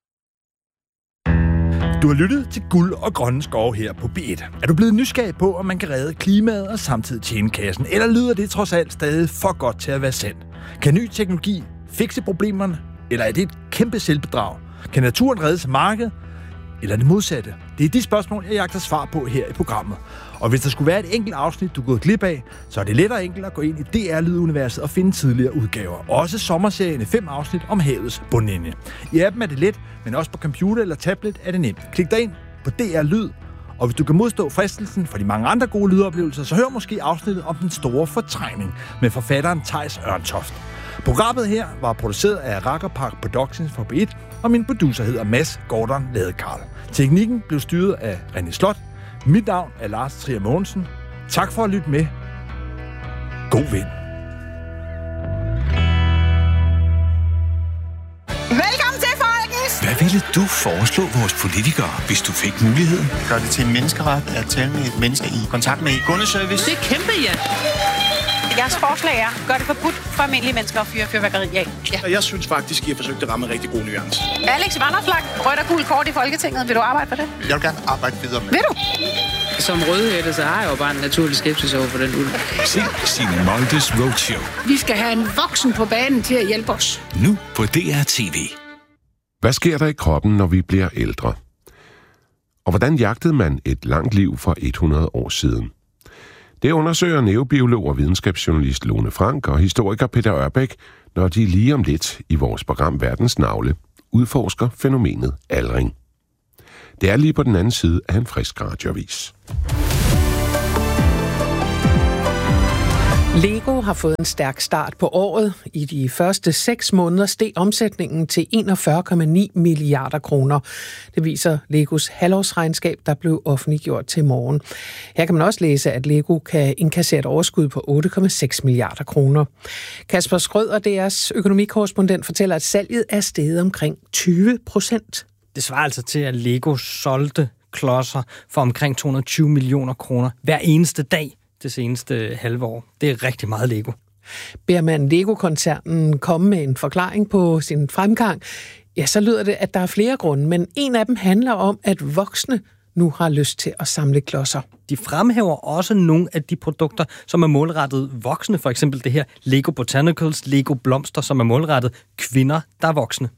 Du har lyttet til Guld og Grønne Skove her på B1. Er du blevet nysgerrig på, om man kan redde klimaet og samtidig tjene kassen? Eller lyder det trods alt stadig for godt til at være sandt? Kan ny teknologi fikse problemerne? Eller er det et kæmpe selvbedrag? Kan naturen reddes af markedet? Eller det modsatte? Det er de spørgsmål, jeg jagter svar på her i programmet. Og hvis der skulle være et enkelt afsnit, du er gået glip af, så er det lettere enkelt at gå ind i DR-lyduniverset og finde tidligere udgaver. Også sommerserien 5 afsnit om havets bundlinje. I appen er det let, men også på computer eller tablet er det nemt. Klik dig ind på DR Lyd, og hvis du kan modstå fristelsen for de mange andre gode lydoplevelser, så hør måske afsnittet om den store fortrængning med forfatteren Theis Ørntoft. Programmet her var produceret af Rakkerpark Productions for B1, og min producer hedder Mads Gordon Ladekarl. Teknikken blev styret af René Slot. Mit navn er Lars Trier Mogensen. Tak for at lytte med. God vind. Velkommen til, folkens! Hvad ville du foreslå vores politikere, hvis du fik muligheden? Gør det til en menneskeret at tale med et menneske i kontakt med kundeservice. Det er kæmpe, ja! Jeres forslag er, gør det forbudt for almindelige mennesker at fyre fyrværkeri af. Ja. Jeg synes faktisk, I har forsøgt at ramme en rigtig god nuance. Alex Vanopslagh, rødt og gul kort i Folketinget. Vil du arbejde for det? Jeg vil gerne arbejde videre med. Vil du? Som rødhætte, så har jeg jo bare en naturlig skepsis over for den ulv. Se Signe Moldes Roadshow. Vi skal have en voksen på banen til at hjælpe os. Nu på DR-TV. Hvad sker der i kroppen, når vi bliver ældre? Og hvordan jagtede man et langt liv for 100 år siden? Det undersøger neurobiolog og videnskabsjournalist Lone Frank og historiker Peter Ørbæk, når de lige om lidt i vores program Verdens Navle udforsker fænomenet aldring. Det er lige på den anden side af en frisk radioavis. Lego har fået en stærk start på året. I de første 6 måneder steg omsætningen til 41,9 milliarder kroner. Det viser Legos halvårsregnskab, der blev offentliggjort til morgen. Her kan man også læse, at Lego kan indkassere et overskud på 8,6 milliarder kroner. Kasper Schrøder, DR's økonomikorrespondent, fortæller, at salget er steget omkring 20%. Det svarer altså til, at Lego solgte klodser for omkring 220 millioner kroner hver eneste dag det seneste halve år. Det er rigtig meget Lego. Beder man Lego-koncernen komme med en forklaring på sin fremgang, ja, så lyder det, at der er flere grunde, men en af dem handler om, at voksne nu har lyst til at samle klodser. De fremhæver også nogle af de produkter, som er målrettet voksne, for eksempel det her Lego Botanicals, Lego Blomster, som er målrettet kvinder, der er voksne.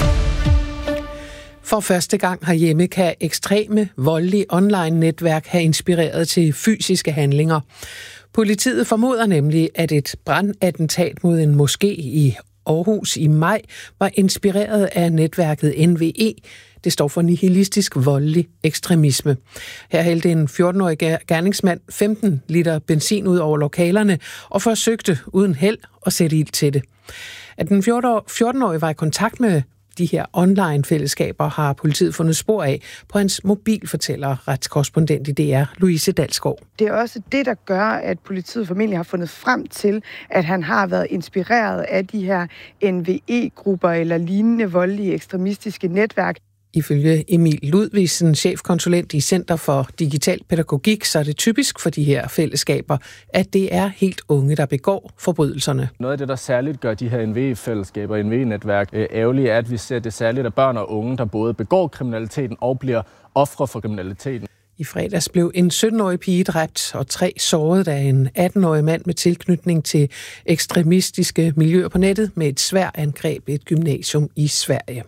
For første gang herhjemme kan ekstreme, voldelige online-netværk have inspireret til fysiske handlinger. Politiet formoder nemlig, at et brandattentat mod en moské i Aarhus i maj var inspireret af netværket NVE. Det står for nihilistisk voldelig ekstremisme. Her hældte en 14-årig gerningsmand 15 liter benzin ud over lokalerne og forsøgte uden held at sætte ild til det. At den 14-årige var i kontakt med de her online-fællesskaber, har politiet fundet spor af på hans mobil, fortæller retskorrespondent i DR, Louise Dalsgaard. Det er også det, der gør, at politiet formentlig har fundet frem til, at han har været inspireret af de her NVE-grupper eller lignende voldelige ekstremistiske netværk. Ifølge Emil Ludvigsen, chefkonsulent i Center for Digital Pædagogik, så er det typisk for de her fællesskaber, at det er helt unge, der begår forbrydelserne. Noget af det, der særligt gør de her NVE-fællesskaber, NVE-netværk ærgerlige, er, at vi ser det særligt af børn og unge, der både begår kriminaliteten og bliver ofre for kriminaliteten. I fredags blev en 17-årig pige dræbt og 3 såret af en 18-årig mand med tilknytning til ekstremistiske miljøer på nettet med et svært angreb i et gymnasium i Sverige.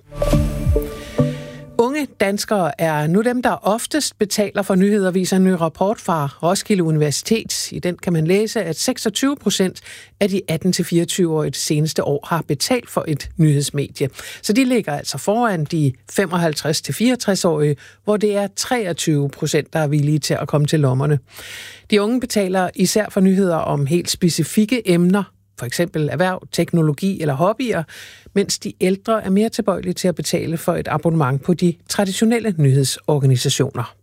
Unge danskere er nu dem, der oftest betaler for nyheder, viser en ny rapport fra Roskilde Universitet. I den kan man læse, at 26% af de 18-24-årige det seneste år har betalt for et nyhedsmedie. Så de ligger altså foran de 55-64-årige, hvor det er 23%, der er villige til at komme til lommerne. De unge betaler især for nyheder om helt specifikke emner, for eksempel erhverv, teknologi eller hobbyer, mens de ældre er mere tilbøjelige til at betale for et abonnement på de traditionelle nyhedsorganisationer.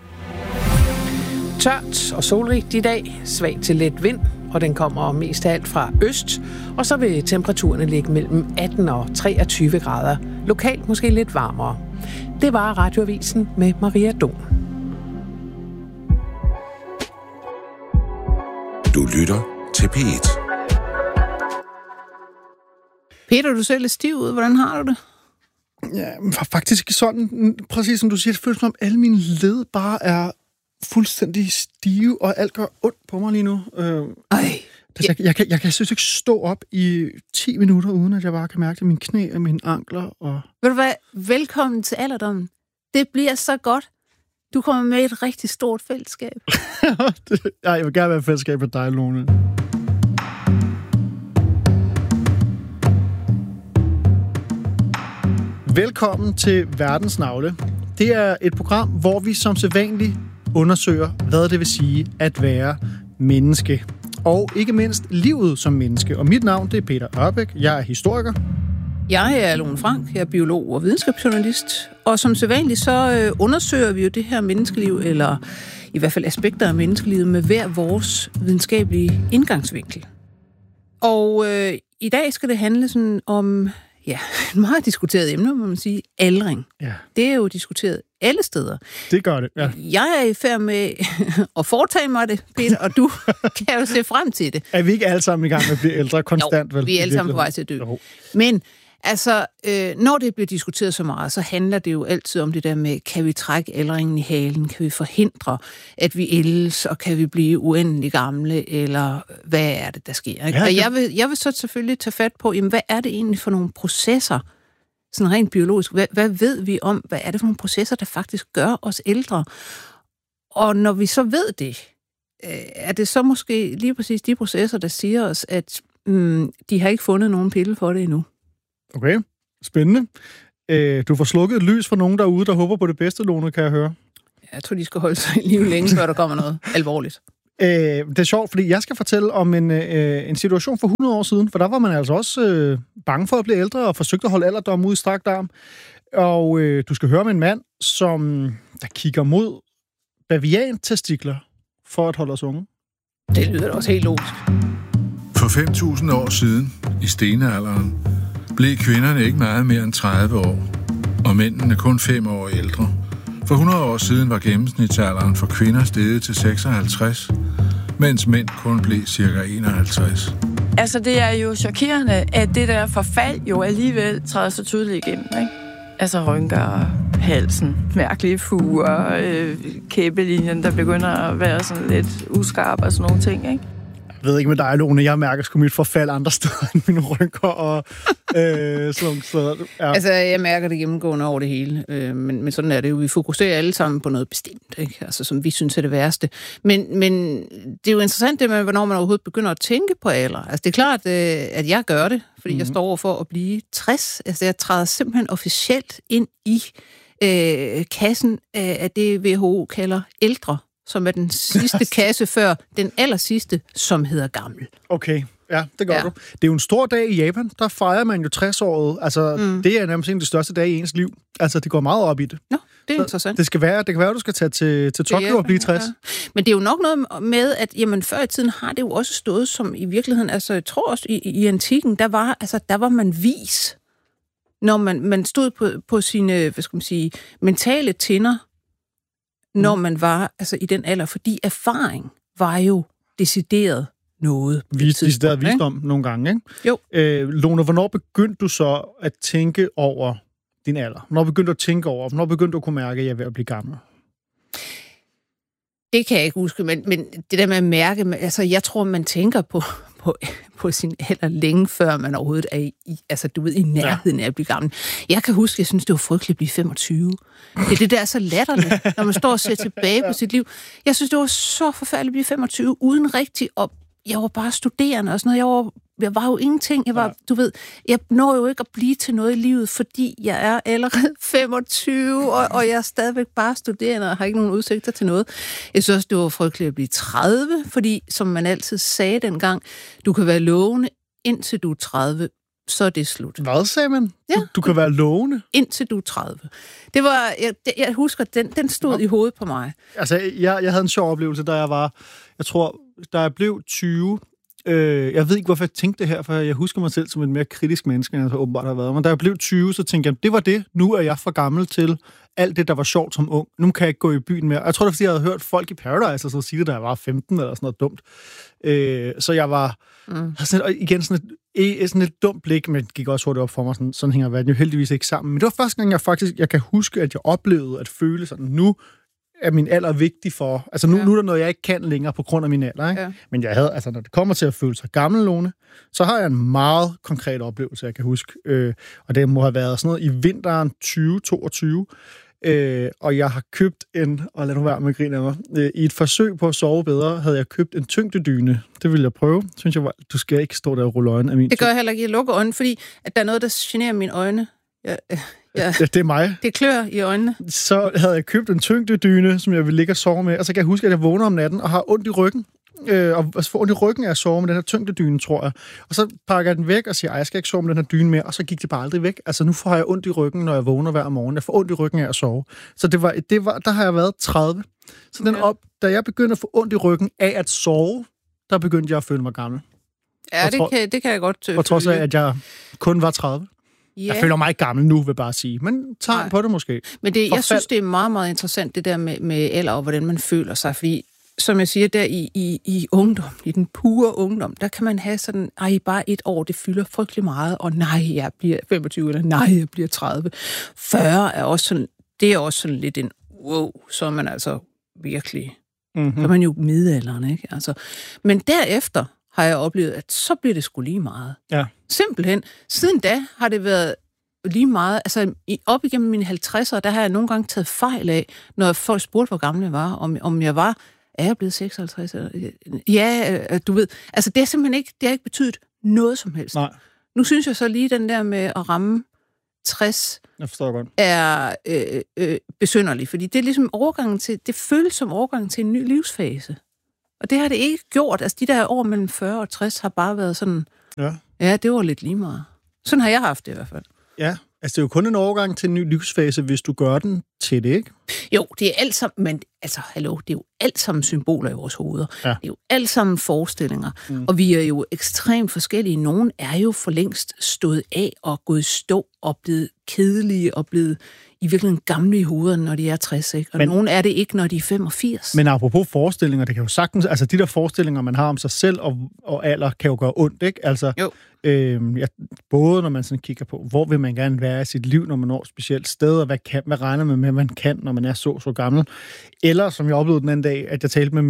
Tørt og solrigt i dag, svag til let vind, og den kommer mest af alt fra øst, og så vil temperaturerne ligge mellem 18 og 23 grader, lokalt måske lidt varmere. Det var Radioavisen med Maria Don. Du lytter til P1. Peter, du ser lidt stiv ud. Hvordan har du det? Ja, faktisk sådan, præcis som du siger, det føles som om alle mine led bare er fuldstændig stive, og alt gør ondt på mig lige nu. Jeg kan synes ikke stå op i 10 minutter, uden at jeg bare kan mærke det i mine knæ og mine ankler. Og... Ved du hvad? Velkommen til alderdommen. Det bliver så godt. Du kommer med i et rigtig stort fællesskab. Jeg vil gerne være i fællesskab med dig, Lone. Velkommen til Verdens Navle. Det er et program, hvor vi som sædvanligt undersøger, hvad det vil sige at være menneske. Og ikke mindst livet som menneske. Og mit navn, det er Peter Ørbæk. Jeg er historiker. Jeg er Lone Frank. Jeg er biolog og videnskabsjournalist. Og som sædvanligt så undersøger vi jo det her menneskeliv, eller i hvert fald aspekter af menneskelivet, med hver vores videnskabelige indgangsvinkel. Og i dag skal det handle sådan om... Ja, et meget diskuteret emne, må man sige. Aldring. Ja. Det er jo diskuteret alle steder. Det gør det, ja. Jeg er i færd med at foretage mig det, Peter, og du kan jo se frem til det. Er vi ikke alle sammen i gang med at blive ældre konstant? Jo, vi er alle sammen på vej til at dø. Jo. Men altså, når det bliver diskuteret så meget, så handler det jo altid om det der med, kan vi trække aldringen i halen? Kan vi forhindre, at vi ældes, og kan vi blive uendelig gamle? Eller hvad er det, der sker? Ikke? Ja, og jeg vil så selvfølgelig tage fat på, jamen, hvad er det egentlig for nogle processer, sådan rent biologisk? Hvad ved vi om, hvad er det for nogle processer, der faktisk gør os ældre? Og når vi så ved det, er det så måske lige præcis de processer, der siger os, at de har ikke fundet nogen pille for det endnu? Okay, spændende. Du får slukket et lys for nogen derude, der håber på det bedste, Lone, kan jeg høre. Jeg tror, de skal holde sig i liv længe, før der kommer noget alvorligt. Det er sjovt, fordi jeg skal fortælle om en situation for 100 år siden, for der var man altså også bange for at blive ældre og forsøgte at holde alderdom ud i strakt arm. Og du skal høre om en mand, der kigger mod bavian-testikler for at holde os unge. Det lyder også helt logisk. For 5.000 år siden, i stenalderen, blev kvinderne ikke meget mere end 30 år, og mændene kun 5 år ældre. For 100 år siden var gennemsnitsalderen for kvinder steget til 56, mens mænd kun blev ca. 51. Altså, det er jo chokerende, at det der forfald jo alligevel træder så tydeligt igennem, ikke? Altså rynker, halsen, mærkelige fuger, kæbelinjen, der begynder at være sådan lidt uskarp og sådan nogle ting, ikke? Jeg ved ikke med dig, Lone, jeg mærker sgu mit forfald andre steder end mine rynker og sådan så, ja. Altså, jeg mærker det gennemgående over det hele, men sådan er det jo. Vi fokuserer alle sammen på noget bestemt, ikke? Altså, som vi synes er det værste. Men det er jo interessant det med, hvornår man overhovedet begynder at tænke på alder. Altså, det er klart, at jeg gør det, fordi jeg står over for at blive 60. Altså, jeg træder simpelthen officielt ind i kassen af det, WHO kalder ældre, som er den sidste kasse før den allersidste, som hedder gammel. Okay, ja, det gør du. Det er jo en stor dag i Japan. Der fejrer man jo 60-året. Altså, det er nærmest en af de største dage i ens liv. Altså, det går meget op i det. Nå, det er interessant. Det kan være, at du skal tage til Tokyo og blive 60. Ja. Men det er jo nok noget med, at jamen, før i tiden har det jo også stået som i virkeligheden, altså jeg tror også i antikken, der var man vis, når man stod på sine, hvad skal man sige, mentale tinder, når man var altså i den alder, fordi erfaring var jo decideret noget. Decideret visdom nogle gange, ikke? Jo. Lone, hvornår begyndte du så at tænke over din alder? Hvornår begyndte du at tænke over? Hvornår begyndte du at kunne mærke, at jeg er ved at blive gammel? Det kan jeg ikke huske, men det der med at mærke, altså jeg tror, man tænker på sin alder længe, før man overhovedet er i nærheden af at blive gammel. Jeg kan huske, jeg synes, det var frygteligt at blive 25. Det der er så latterligt, når man står og ser tilbage på sit liv. Jeg synes, det var så forfærdeligt at blive 25, uden rigtig op. Jeg var bare studerende og sådan noget. Jeg var jo ingenting. Jeg når jo ikke at blive til noget i livet, fordi jeg er allerede 25, og jeg er stadigvæk bare studerende og har ikke nogen udsigter til noget. Jeg synes også, det var frygteligt at blive 30, fordi, som man altid sagde dengang, du kan være lovende, indtil du er 30, så er det slut. Hvad sagde man? Ja. Du kan være lovende? Indtil du er 30. Det var, jeg husker, den stod i hovedet på mig. Altså, jeg havde en sjov oplevelse, da jeg blev 20. Jeg ved ikke, hvorfor jeg tænkte det her, for jeg husker mig selv som et mere kritisk menneske, end jeg så åbenbart har været. Men da jeg blev 20, så tænkte jeg, det var det. Nu er jeg for gammel til alt det, der var sjovt som ung. Nu kan jeg ikke gå i byen mere. Jeg tror, det er, fordi jeg havde hørt folk i Paradise så sige det, da jeg var 15 eller sådan noget dumt. Så jeg var sådan et dumt blik, men det gik også hurtigt op for mig. Sådan hænger verden jo heldigvis ikke sammen. Men det var første gang, jeg kan huske, at jeg oplevede at føle sådan, nu er min alder vigtig for. Altså nu er der noget, jeg ikke kan længere på grund af min alder. Ikke? Ja. Men jeg havde, altså når det kommer til at føle sig gammel, Lone, så har jeg en meget konkret oplevelse, jeg kan huske. Og det må have været sådan noget i vinteren 2022. Og jeg har købt og lad nu være med at grine af mig, i et forsøg på at sove bedre, havde jeg købt en tyngdedyne. Det ville jeg prøve. Synes jeg, du skal ikke stå der og rulle øjnene af min. Det gør jeg heller ikke. Jeg lukker øjnene, fordi at der er noget, der generer mine øjne. Ja, det er mig. Det klør i øjnene. Så havde jeg købt en tyngdedyne, som jeg ville ligge og sove med, og så kan jeg huske, at jeg vågner om natten og har ondt i ryggen. Og får ondt i ryggen af at sove med den her tyngdedyne, tror jeg. Og så pakker jeg den væk og siger, jeg skal ikke sove med den her dyne mere, og så gik det bare aldrig væk. Altså nu får jeg ondt i ryggen, når jeg vågner hver morgen. Jeg får ondt i ryggen af at sove. Så der har jeg været 30. Så da jeg begyndte at få ondt i ryggen af at sove, der begyndte jeg at føle mig gammel. Ja, det kan jeg godt og trods af, at jeg kun var 30. Ja. Jeg føler mig ikke gammel nu, vil jeg bare sige. Men tegn på det måske. Men jeg synes, det er meget, meget interessant, det der med alder og hvordan man føler sig. Fordi, som jeg siger, der i ungdom, i den pure ungdom, der kan man have sådan, bare et år, det fylder frygtelig meget, og nej, jeg bliver 25, eller nej, jeg bliver 30. 40 er også sådan, det er også sådan lidt en wow, så er man altså virkelig, så er man jo middelalderen, ikke? Altså, men derefter har jeg oplevet, at så bliver det sgu lige meget. Ja. Simpelthen. Siden da har det været lige meget. Altså, op igennem mine 50'ere, der har jeg nogle gange taget fejl af, når folk spurgte, hvor gammel jeg var, om jeg var, er jeg blevet 56? Ja, du ved. Altså, det er simpelthen ikke, det har ikke betydet noget som helst. Nej. Nu synes jeg så lige den der med at ramme 60 godt. er besynderlig, fordi det er ligesom overgangen til, det føles som overgangen til en ny livsfase. Og det har det ikke gjort. Altså de der år mellem 40 og 60 har bare været sådan, ja, det var lidt lige meget. Sådan har jeg haft det i hvert fald. Ja, altså det er jo kun en overgang til en ny livsfase, hvis du gør den til det, ikke? Jo, det er alt sammen, men altså, hallo, det er jo alt sammen symboler i vores hoveder. Ja. Det er jo alt sammen forestillinger. Og vi er jo ekstremt forskellige. Nogen er jo for længst stået af og gået i stå og blevet kedelige og blevet i virkeligheden gamle i hovederne, når de er 60, ikke? Og nogen er det ikke, når de er 85. Men apropos forestillinger, det kan jo sagtens, altså de der forestillinger, man har om sig selv og alder, kan jo gøre ondt, ikke? Altså, både når man sådan kigger på, hvor vil man gerne være i sit liv, når man når et specielt sted, og hvad regner man med, man kan, når man er så gammel. Eller, som jeg oplevede den anden dag, at jeg talte med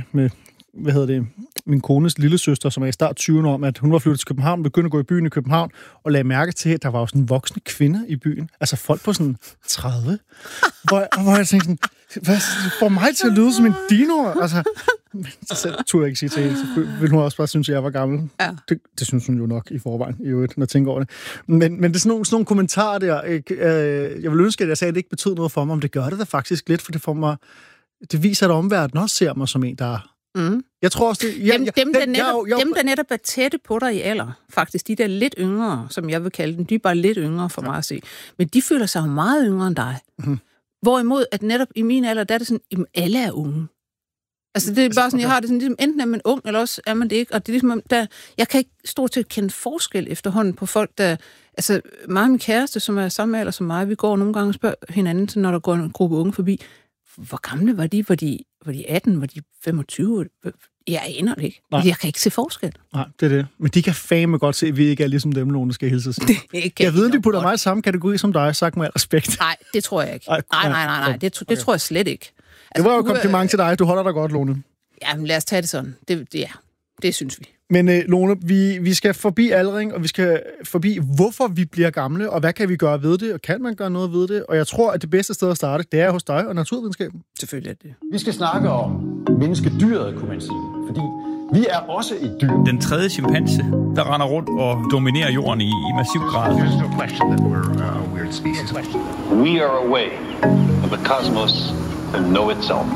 min kones lillesøster, som er i start 20'erne, om, at hun var flyttet til København, begyndte at gå i byen i København, og lagde mærke til, at der var jo sådan voksne kvinder i byen. Altså folk på sådan 30. hvor jeg tænkte sådan, hvad får mig til at lyde som en dino? Altså, så turde jeg ikke sige til hende, så ville hun også bare synes, at jeg var gammel. Ja. Det synes hun jo nok i forvejen, i øvrigt, når jeg tænker over det. Men det er sådan nogle kommentarer der. Jeg vil ønske, at jeg sagde, at det ikke betød noget for mig, om det gør det da faktisk lidt, for det får mig, det viser, at omverdenen også ser mig som en, der jeg tror også, dem, der netop er tætte på dig i alder, faktisk, de der lidt yngre, som jeg vil kalde dem, de er bare lidt yngre for mig at se, men de føler sig jo meget yngre end dig. Hvorimod, at netop i min alder, der er det sådan, at alle er unge. Altså, det er bare sådan, jeg har det sådan, ligesom, enten er man ung, eller også er man det ikke, og det er ligesom, jeg kan ikke stort set kende forskel efterhånden på folk, der, altså, mig og min kæreste, som er samme alder som mig, vi går nogle gange og spørger hinanden, når der går en gruppe unge forbi, hvor gamle var de? Var de 18? Var de 25? Jeg aner det ikke. Nej. Jeg kan ikke se forskel. Nej, det er det. Men de kan fandme godt se, at vi ikke er ligesom dem, nogen skal hilse sig. Jeg ved, de putter mig i samme kategori som dig, sagt med al respekt. Nej, det tror jeg ikke. Nej. Det tror jeg slet ikke. Altså, det var jo et kompliment til dig. Du holder dig godt, Lone. Jamen, lad os tage det sådan. Det synes vi. Men Lone, vi skal forbi aldring, og vi skal forbi, hvorfor vi bliver gamle, og hvad kan vi gøre ved det, og kan man gøre noget ved det? Og jeg tror, at det bedste sted at starte, det er hos dig og naturvidenskaben. Selvfølgelig er det. Vi skal snakke om menneskedyret, kunne man sige, fordi vi er også et dyr. Den tredje chimpanse, der render rundt og dominerer jorden i massiv grad. There's no question that we're a weird species. We are a way of the cosmos to know itself.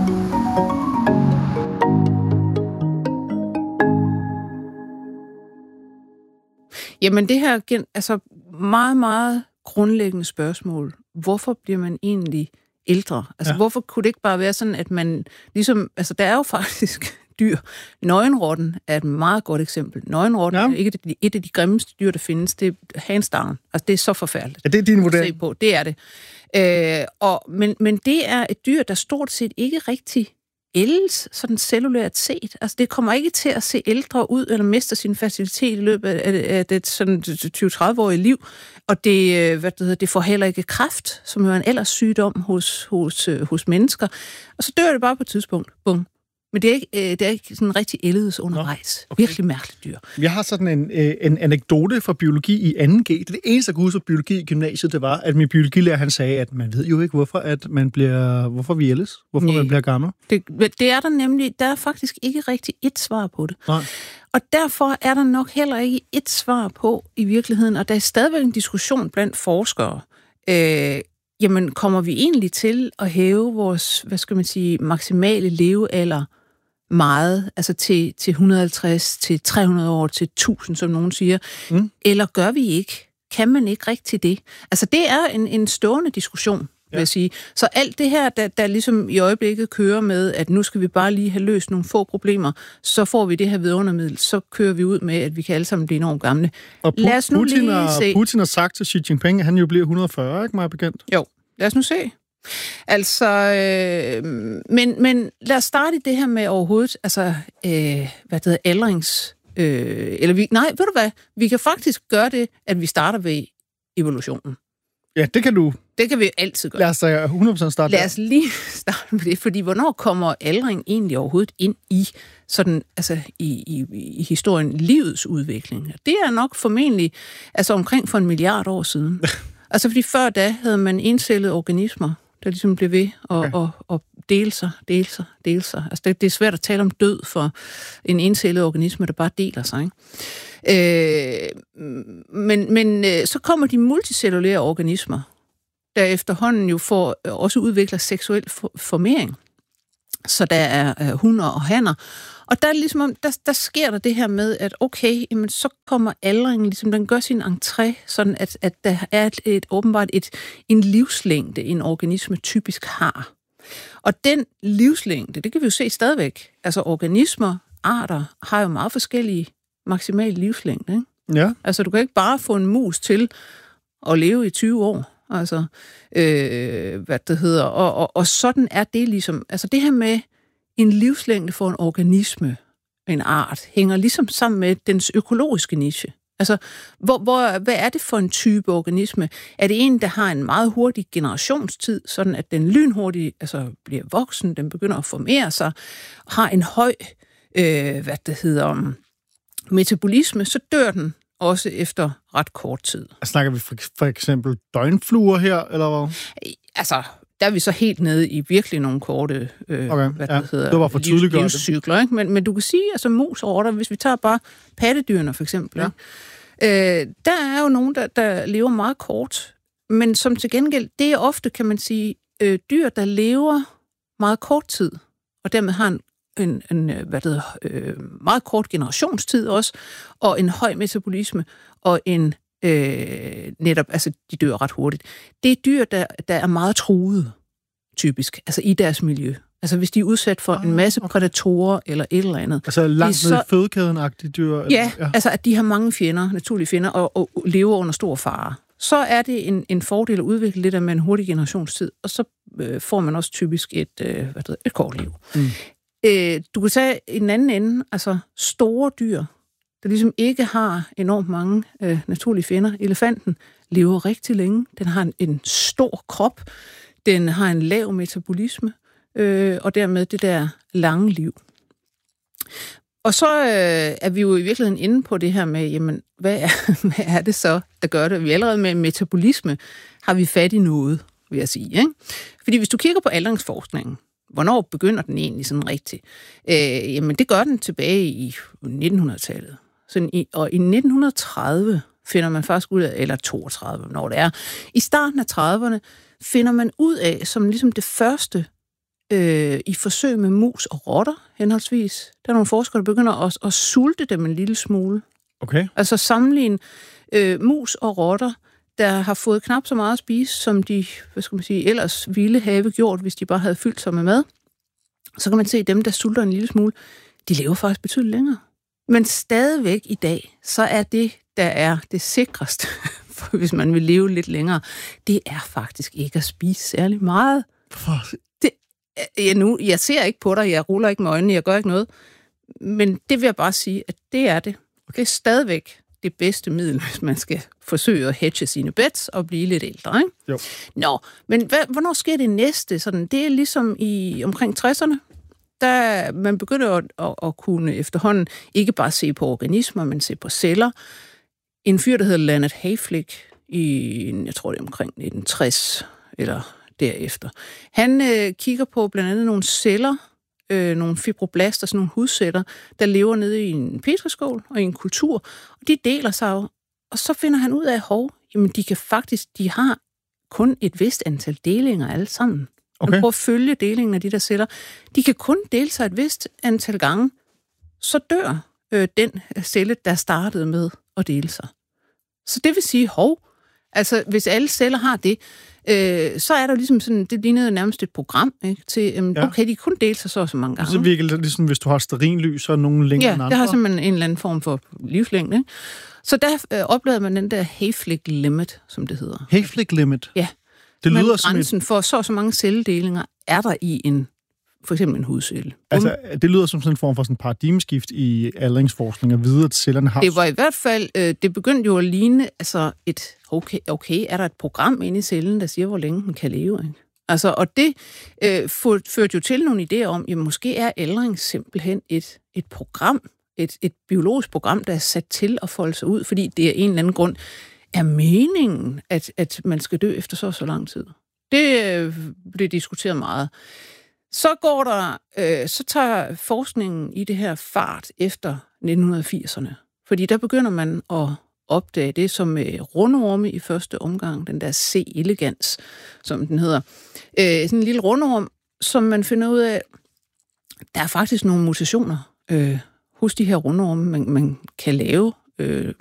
Jamen det her er altså meget, meget grundlæggende spørgsmål. Hvorfor bliver man egentlig ældre? Altså hvorfor kunne det ikke bare være sådan, at man ligesom, altså der er jo faktisk dyr. Nøgenrotten er et meget godt eksempel. Nøgenrotten er ikke et af de grimmeste dyr, der findes. Det er handstarren. Altså det er så forfærdeligt. Ja, det er din vurdering. Se på. Det er det. Men det er et dyr, der stort set ikke rigtig ældes, sådan cellulært set. Altså, det kommer ikke til at se ældre ud, eller mister sin facilitet i løbet af det sådan 20-30-årige liv. Og det får heller ikke kræft, som jo er en ellers sygdom hos mennesker. Og så dør det bare på et tidspunkt. Bum. Men det er ikke sådan rigtig ældes undervejs. Okay. Virkelig mærkeligt dyr. Jeg har sådan en anekdote fra biologi i 2G. Det eneste, jeg kunne huske fra biologi i gymnasiet, det var, at min biologilærer, han sagde, at man ved jo ikke, hvorfor vi ældes. Hvorfor man bliver gammel. Det er der nemlig. Der er faktisk ikke rigtig et svar på det. Nej. Og derfor er der nok heller ikke et svar på i virkeligheden. Og der er stadigvæk en diskussion blandt forskere. Jamen, kommer vi egentlig til at hæve vores, maksimale levealder meget, altså til 150, til 300 år, til 1000, som nogen siger, eller gør vi ikke? Kan man ikke rigtig det? Altså, det er en stående diskussion, vil jeg sige. Så alt det her, der ligesom i øjeblikket kører med, at nu skal vi bare lige have løst nogle få problemer, så får vi det her vidundermiddel, så kører vi ud med, at vi kan alle sammen blive enormt gamle. Og lad os nu Putin har sagt til Xi Jinping, at han jo bliver 140, ikke meget bekendt? Jo, lad os nu se. Altså, men lad os starte det her med overhovedet, altså, aldrings... ved du hvad? Vi kan faktisk gøre det, at vi starter ved evolutionen. Ja, det kan du. Det kan vi altid gøre. Lad os 100% starte. Lad os lige starte med det, fordi hvornår kommer aldring egentlig overhovedet ind i sådan, altså i historien livets udvikling? Det er nok formentlig altså omkring for 1 milliard år siden. Altså fordi før da havde man encellede organismer, der ligesom blev ved og dele sig. Altså det er svært at tale om død for en encellet organisme, der bare deler sig, ikke? Men så kommer de multicellulære organismer, der efterhånden jo også udvikler seksuel formering. Så der er hunner og hanner. Og der er ligesom, der sker der det her med, at okay, jamen, så kommer aldringen, ligesom den gør sin entré, sådan at der er åbenbart en livslængde, en organisme typisk har. Og den livslængde, det kan vi jo se stadigvæk. Altså organismer, arter, har jo meget forskellige maksimal livslængde, ikke? Ja. Altså du kan ikke bare få en mus til at leve i 20 år. Altså, og sådan er det ligesom, altså det her med en livslængde for en organisme, en art, hænger ligesom sammen med dens økologiske niche. Altså, hvad er det for en type organisme? Er det en, der har en meget hurtig generationstid, sådan at den lynhurtigt bliver voksen, den begynder at formere sig, har en høj, metabolisme, så dør den også efter ret kort tid. Snakker vi for eksempel døgnfluer her, eller hvad? Altså, der er vi så helt nede i virkelig nogle korte det var for livscykler, ikke? Men du kan sige, altså mus og rotter, hvis vi tager bare pattedyrene for eksempel, der er jo nogen, der lever meget kort, men som til gengæld, det er ofte, kan man sige, dyr, der lever meget kort tid, og dermed har en meget kort generationstid også, og en høj metabolisme, og en de dør ret hurtigt. Det er dyr, der er meget truede, typisk, altså i deres miljø. Altså hvis de er udsat for en masse prædatorer eller et eller andet. Altså langt ned i fødekæden-agtige dyr? Ja, altså at de har mange fjender, naturlige fjender, og lever under stor fare. Så er det en fordel at udvikle lidt af med en hurtig generationstid, og så får man også typisk et kort liv. Du kan tage i den anden ende, altså store dyr, der ligesom ikke har enormt mange naturlige fjender. Elefanten lever rigtig længe. Den har en stor krop. Den har en lav metabolisme, og dermed det der lange liv. Og så er vi jo i virkeligheden inde på det her med, jamen, hvad er det så, der gør det? Vi allerede med metabolisme har vi fat i noget, vil jeg sige. Ikke? Fordi hvis du kigger på aldringsforskningen, hvornår begynder den egentlig sådan rigtigt? Jamen, det gør den tilbage i 1900-tallet. Og i 1930 finder man faktisk ud af, eller 32, når det er, i starten af 30'erne finder man ud af, som ligesom det første i forsøg med mus og rotter, henholdsvis. Der er nogle forskere, der begynder at sulte dem en lille smule. Okay. Altså sammenligne mus og rotter, der har fået knap så meget at spise, som de, ellers ville have gjort, hvis de bare havde fyldt sig med mad. Så kan man se, at dem, der sulter en lille smule, de lever faktisk betydeligt længere. Men stadigvæk i dag, så er det, der er det sikreste, hvis man vil leve lidt længere, det er faktisk ikke at spise særlig meget. Jeg ser ikke på dig, jeg ruller ikke med øjnene, jeg gør ikke noget. Men det vil jeg bare sige, at det er det. Det er stadigvæk det bedste middel, hvis man skal forsøge at hedge sine bets og blive lidt ældre, ikke? Jo. Nå, men hvornår sker det næste? Sådan, det er ligesom omkring 60'erne. Der man begynder at kunne efterhånden ikke bare se på organismer, men se på celler. En fyr, der hedder Leonard Hayflick, jeg tror det er omkring 1960 eller derefter. Han kigger på blandt andet nogle celler, nogle fibroblaster, sådan nogle hudceller, der lever nede i en petriskål og i en kultur, og de deler sig jo. Og så finder han ud af, jamen de har kun et vist antal delinger alle sammen. Okay. Man prøver at følge delingen af de der celler. De kan kun dele sig et vist antal gange, så dør den celle, der startede med at dele sig. Så det vil sige, altså hvis alle celler har det, så er der ligesom sådan, det lignede nærmest et program, ikke, til, okay, de kun dele sig så mange gange. Så virker det ligesom, hvis du har stearinlys, så er nogen længere end andre. Ja, det har simpelthen en eller anden form for livslængde. Ikke? Så der oplevede man den der Hayflick limit, som det hedder. Hayflick limit? Ja. Det lyder som grænsen for så mange celledelinger er der i for eksempel en hudcelle. Altså, det lyder som sådan en form for sådan paradigmeskift i aldringsforskning og videre, at cellerne har... Det var i hvert fald, det begyndte jo at ligne, altså okay, er der et program inde i cellen, der siger, hvor længe den kan leve, ikke? Altså, og det førte jo til nogle idéer om, at måske er aldring simpelthen et program, et biologisk program, der er sat til at folde sig ud, fordi det er en eller anden grund er meningen, at man skal dø efter så lang tid. Det blev diskuteret meget. Så tager forskningen i det her fart efter 1980'erne. Fordi der begynder man at opdage det som rundorme i første omgang, den der C. elegans, som den hedder. Sådan en lille rundorm, som man finder ud af, der er faktisk nogle mutationer hos de her rundorme, man kan lave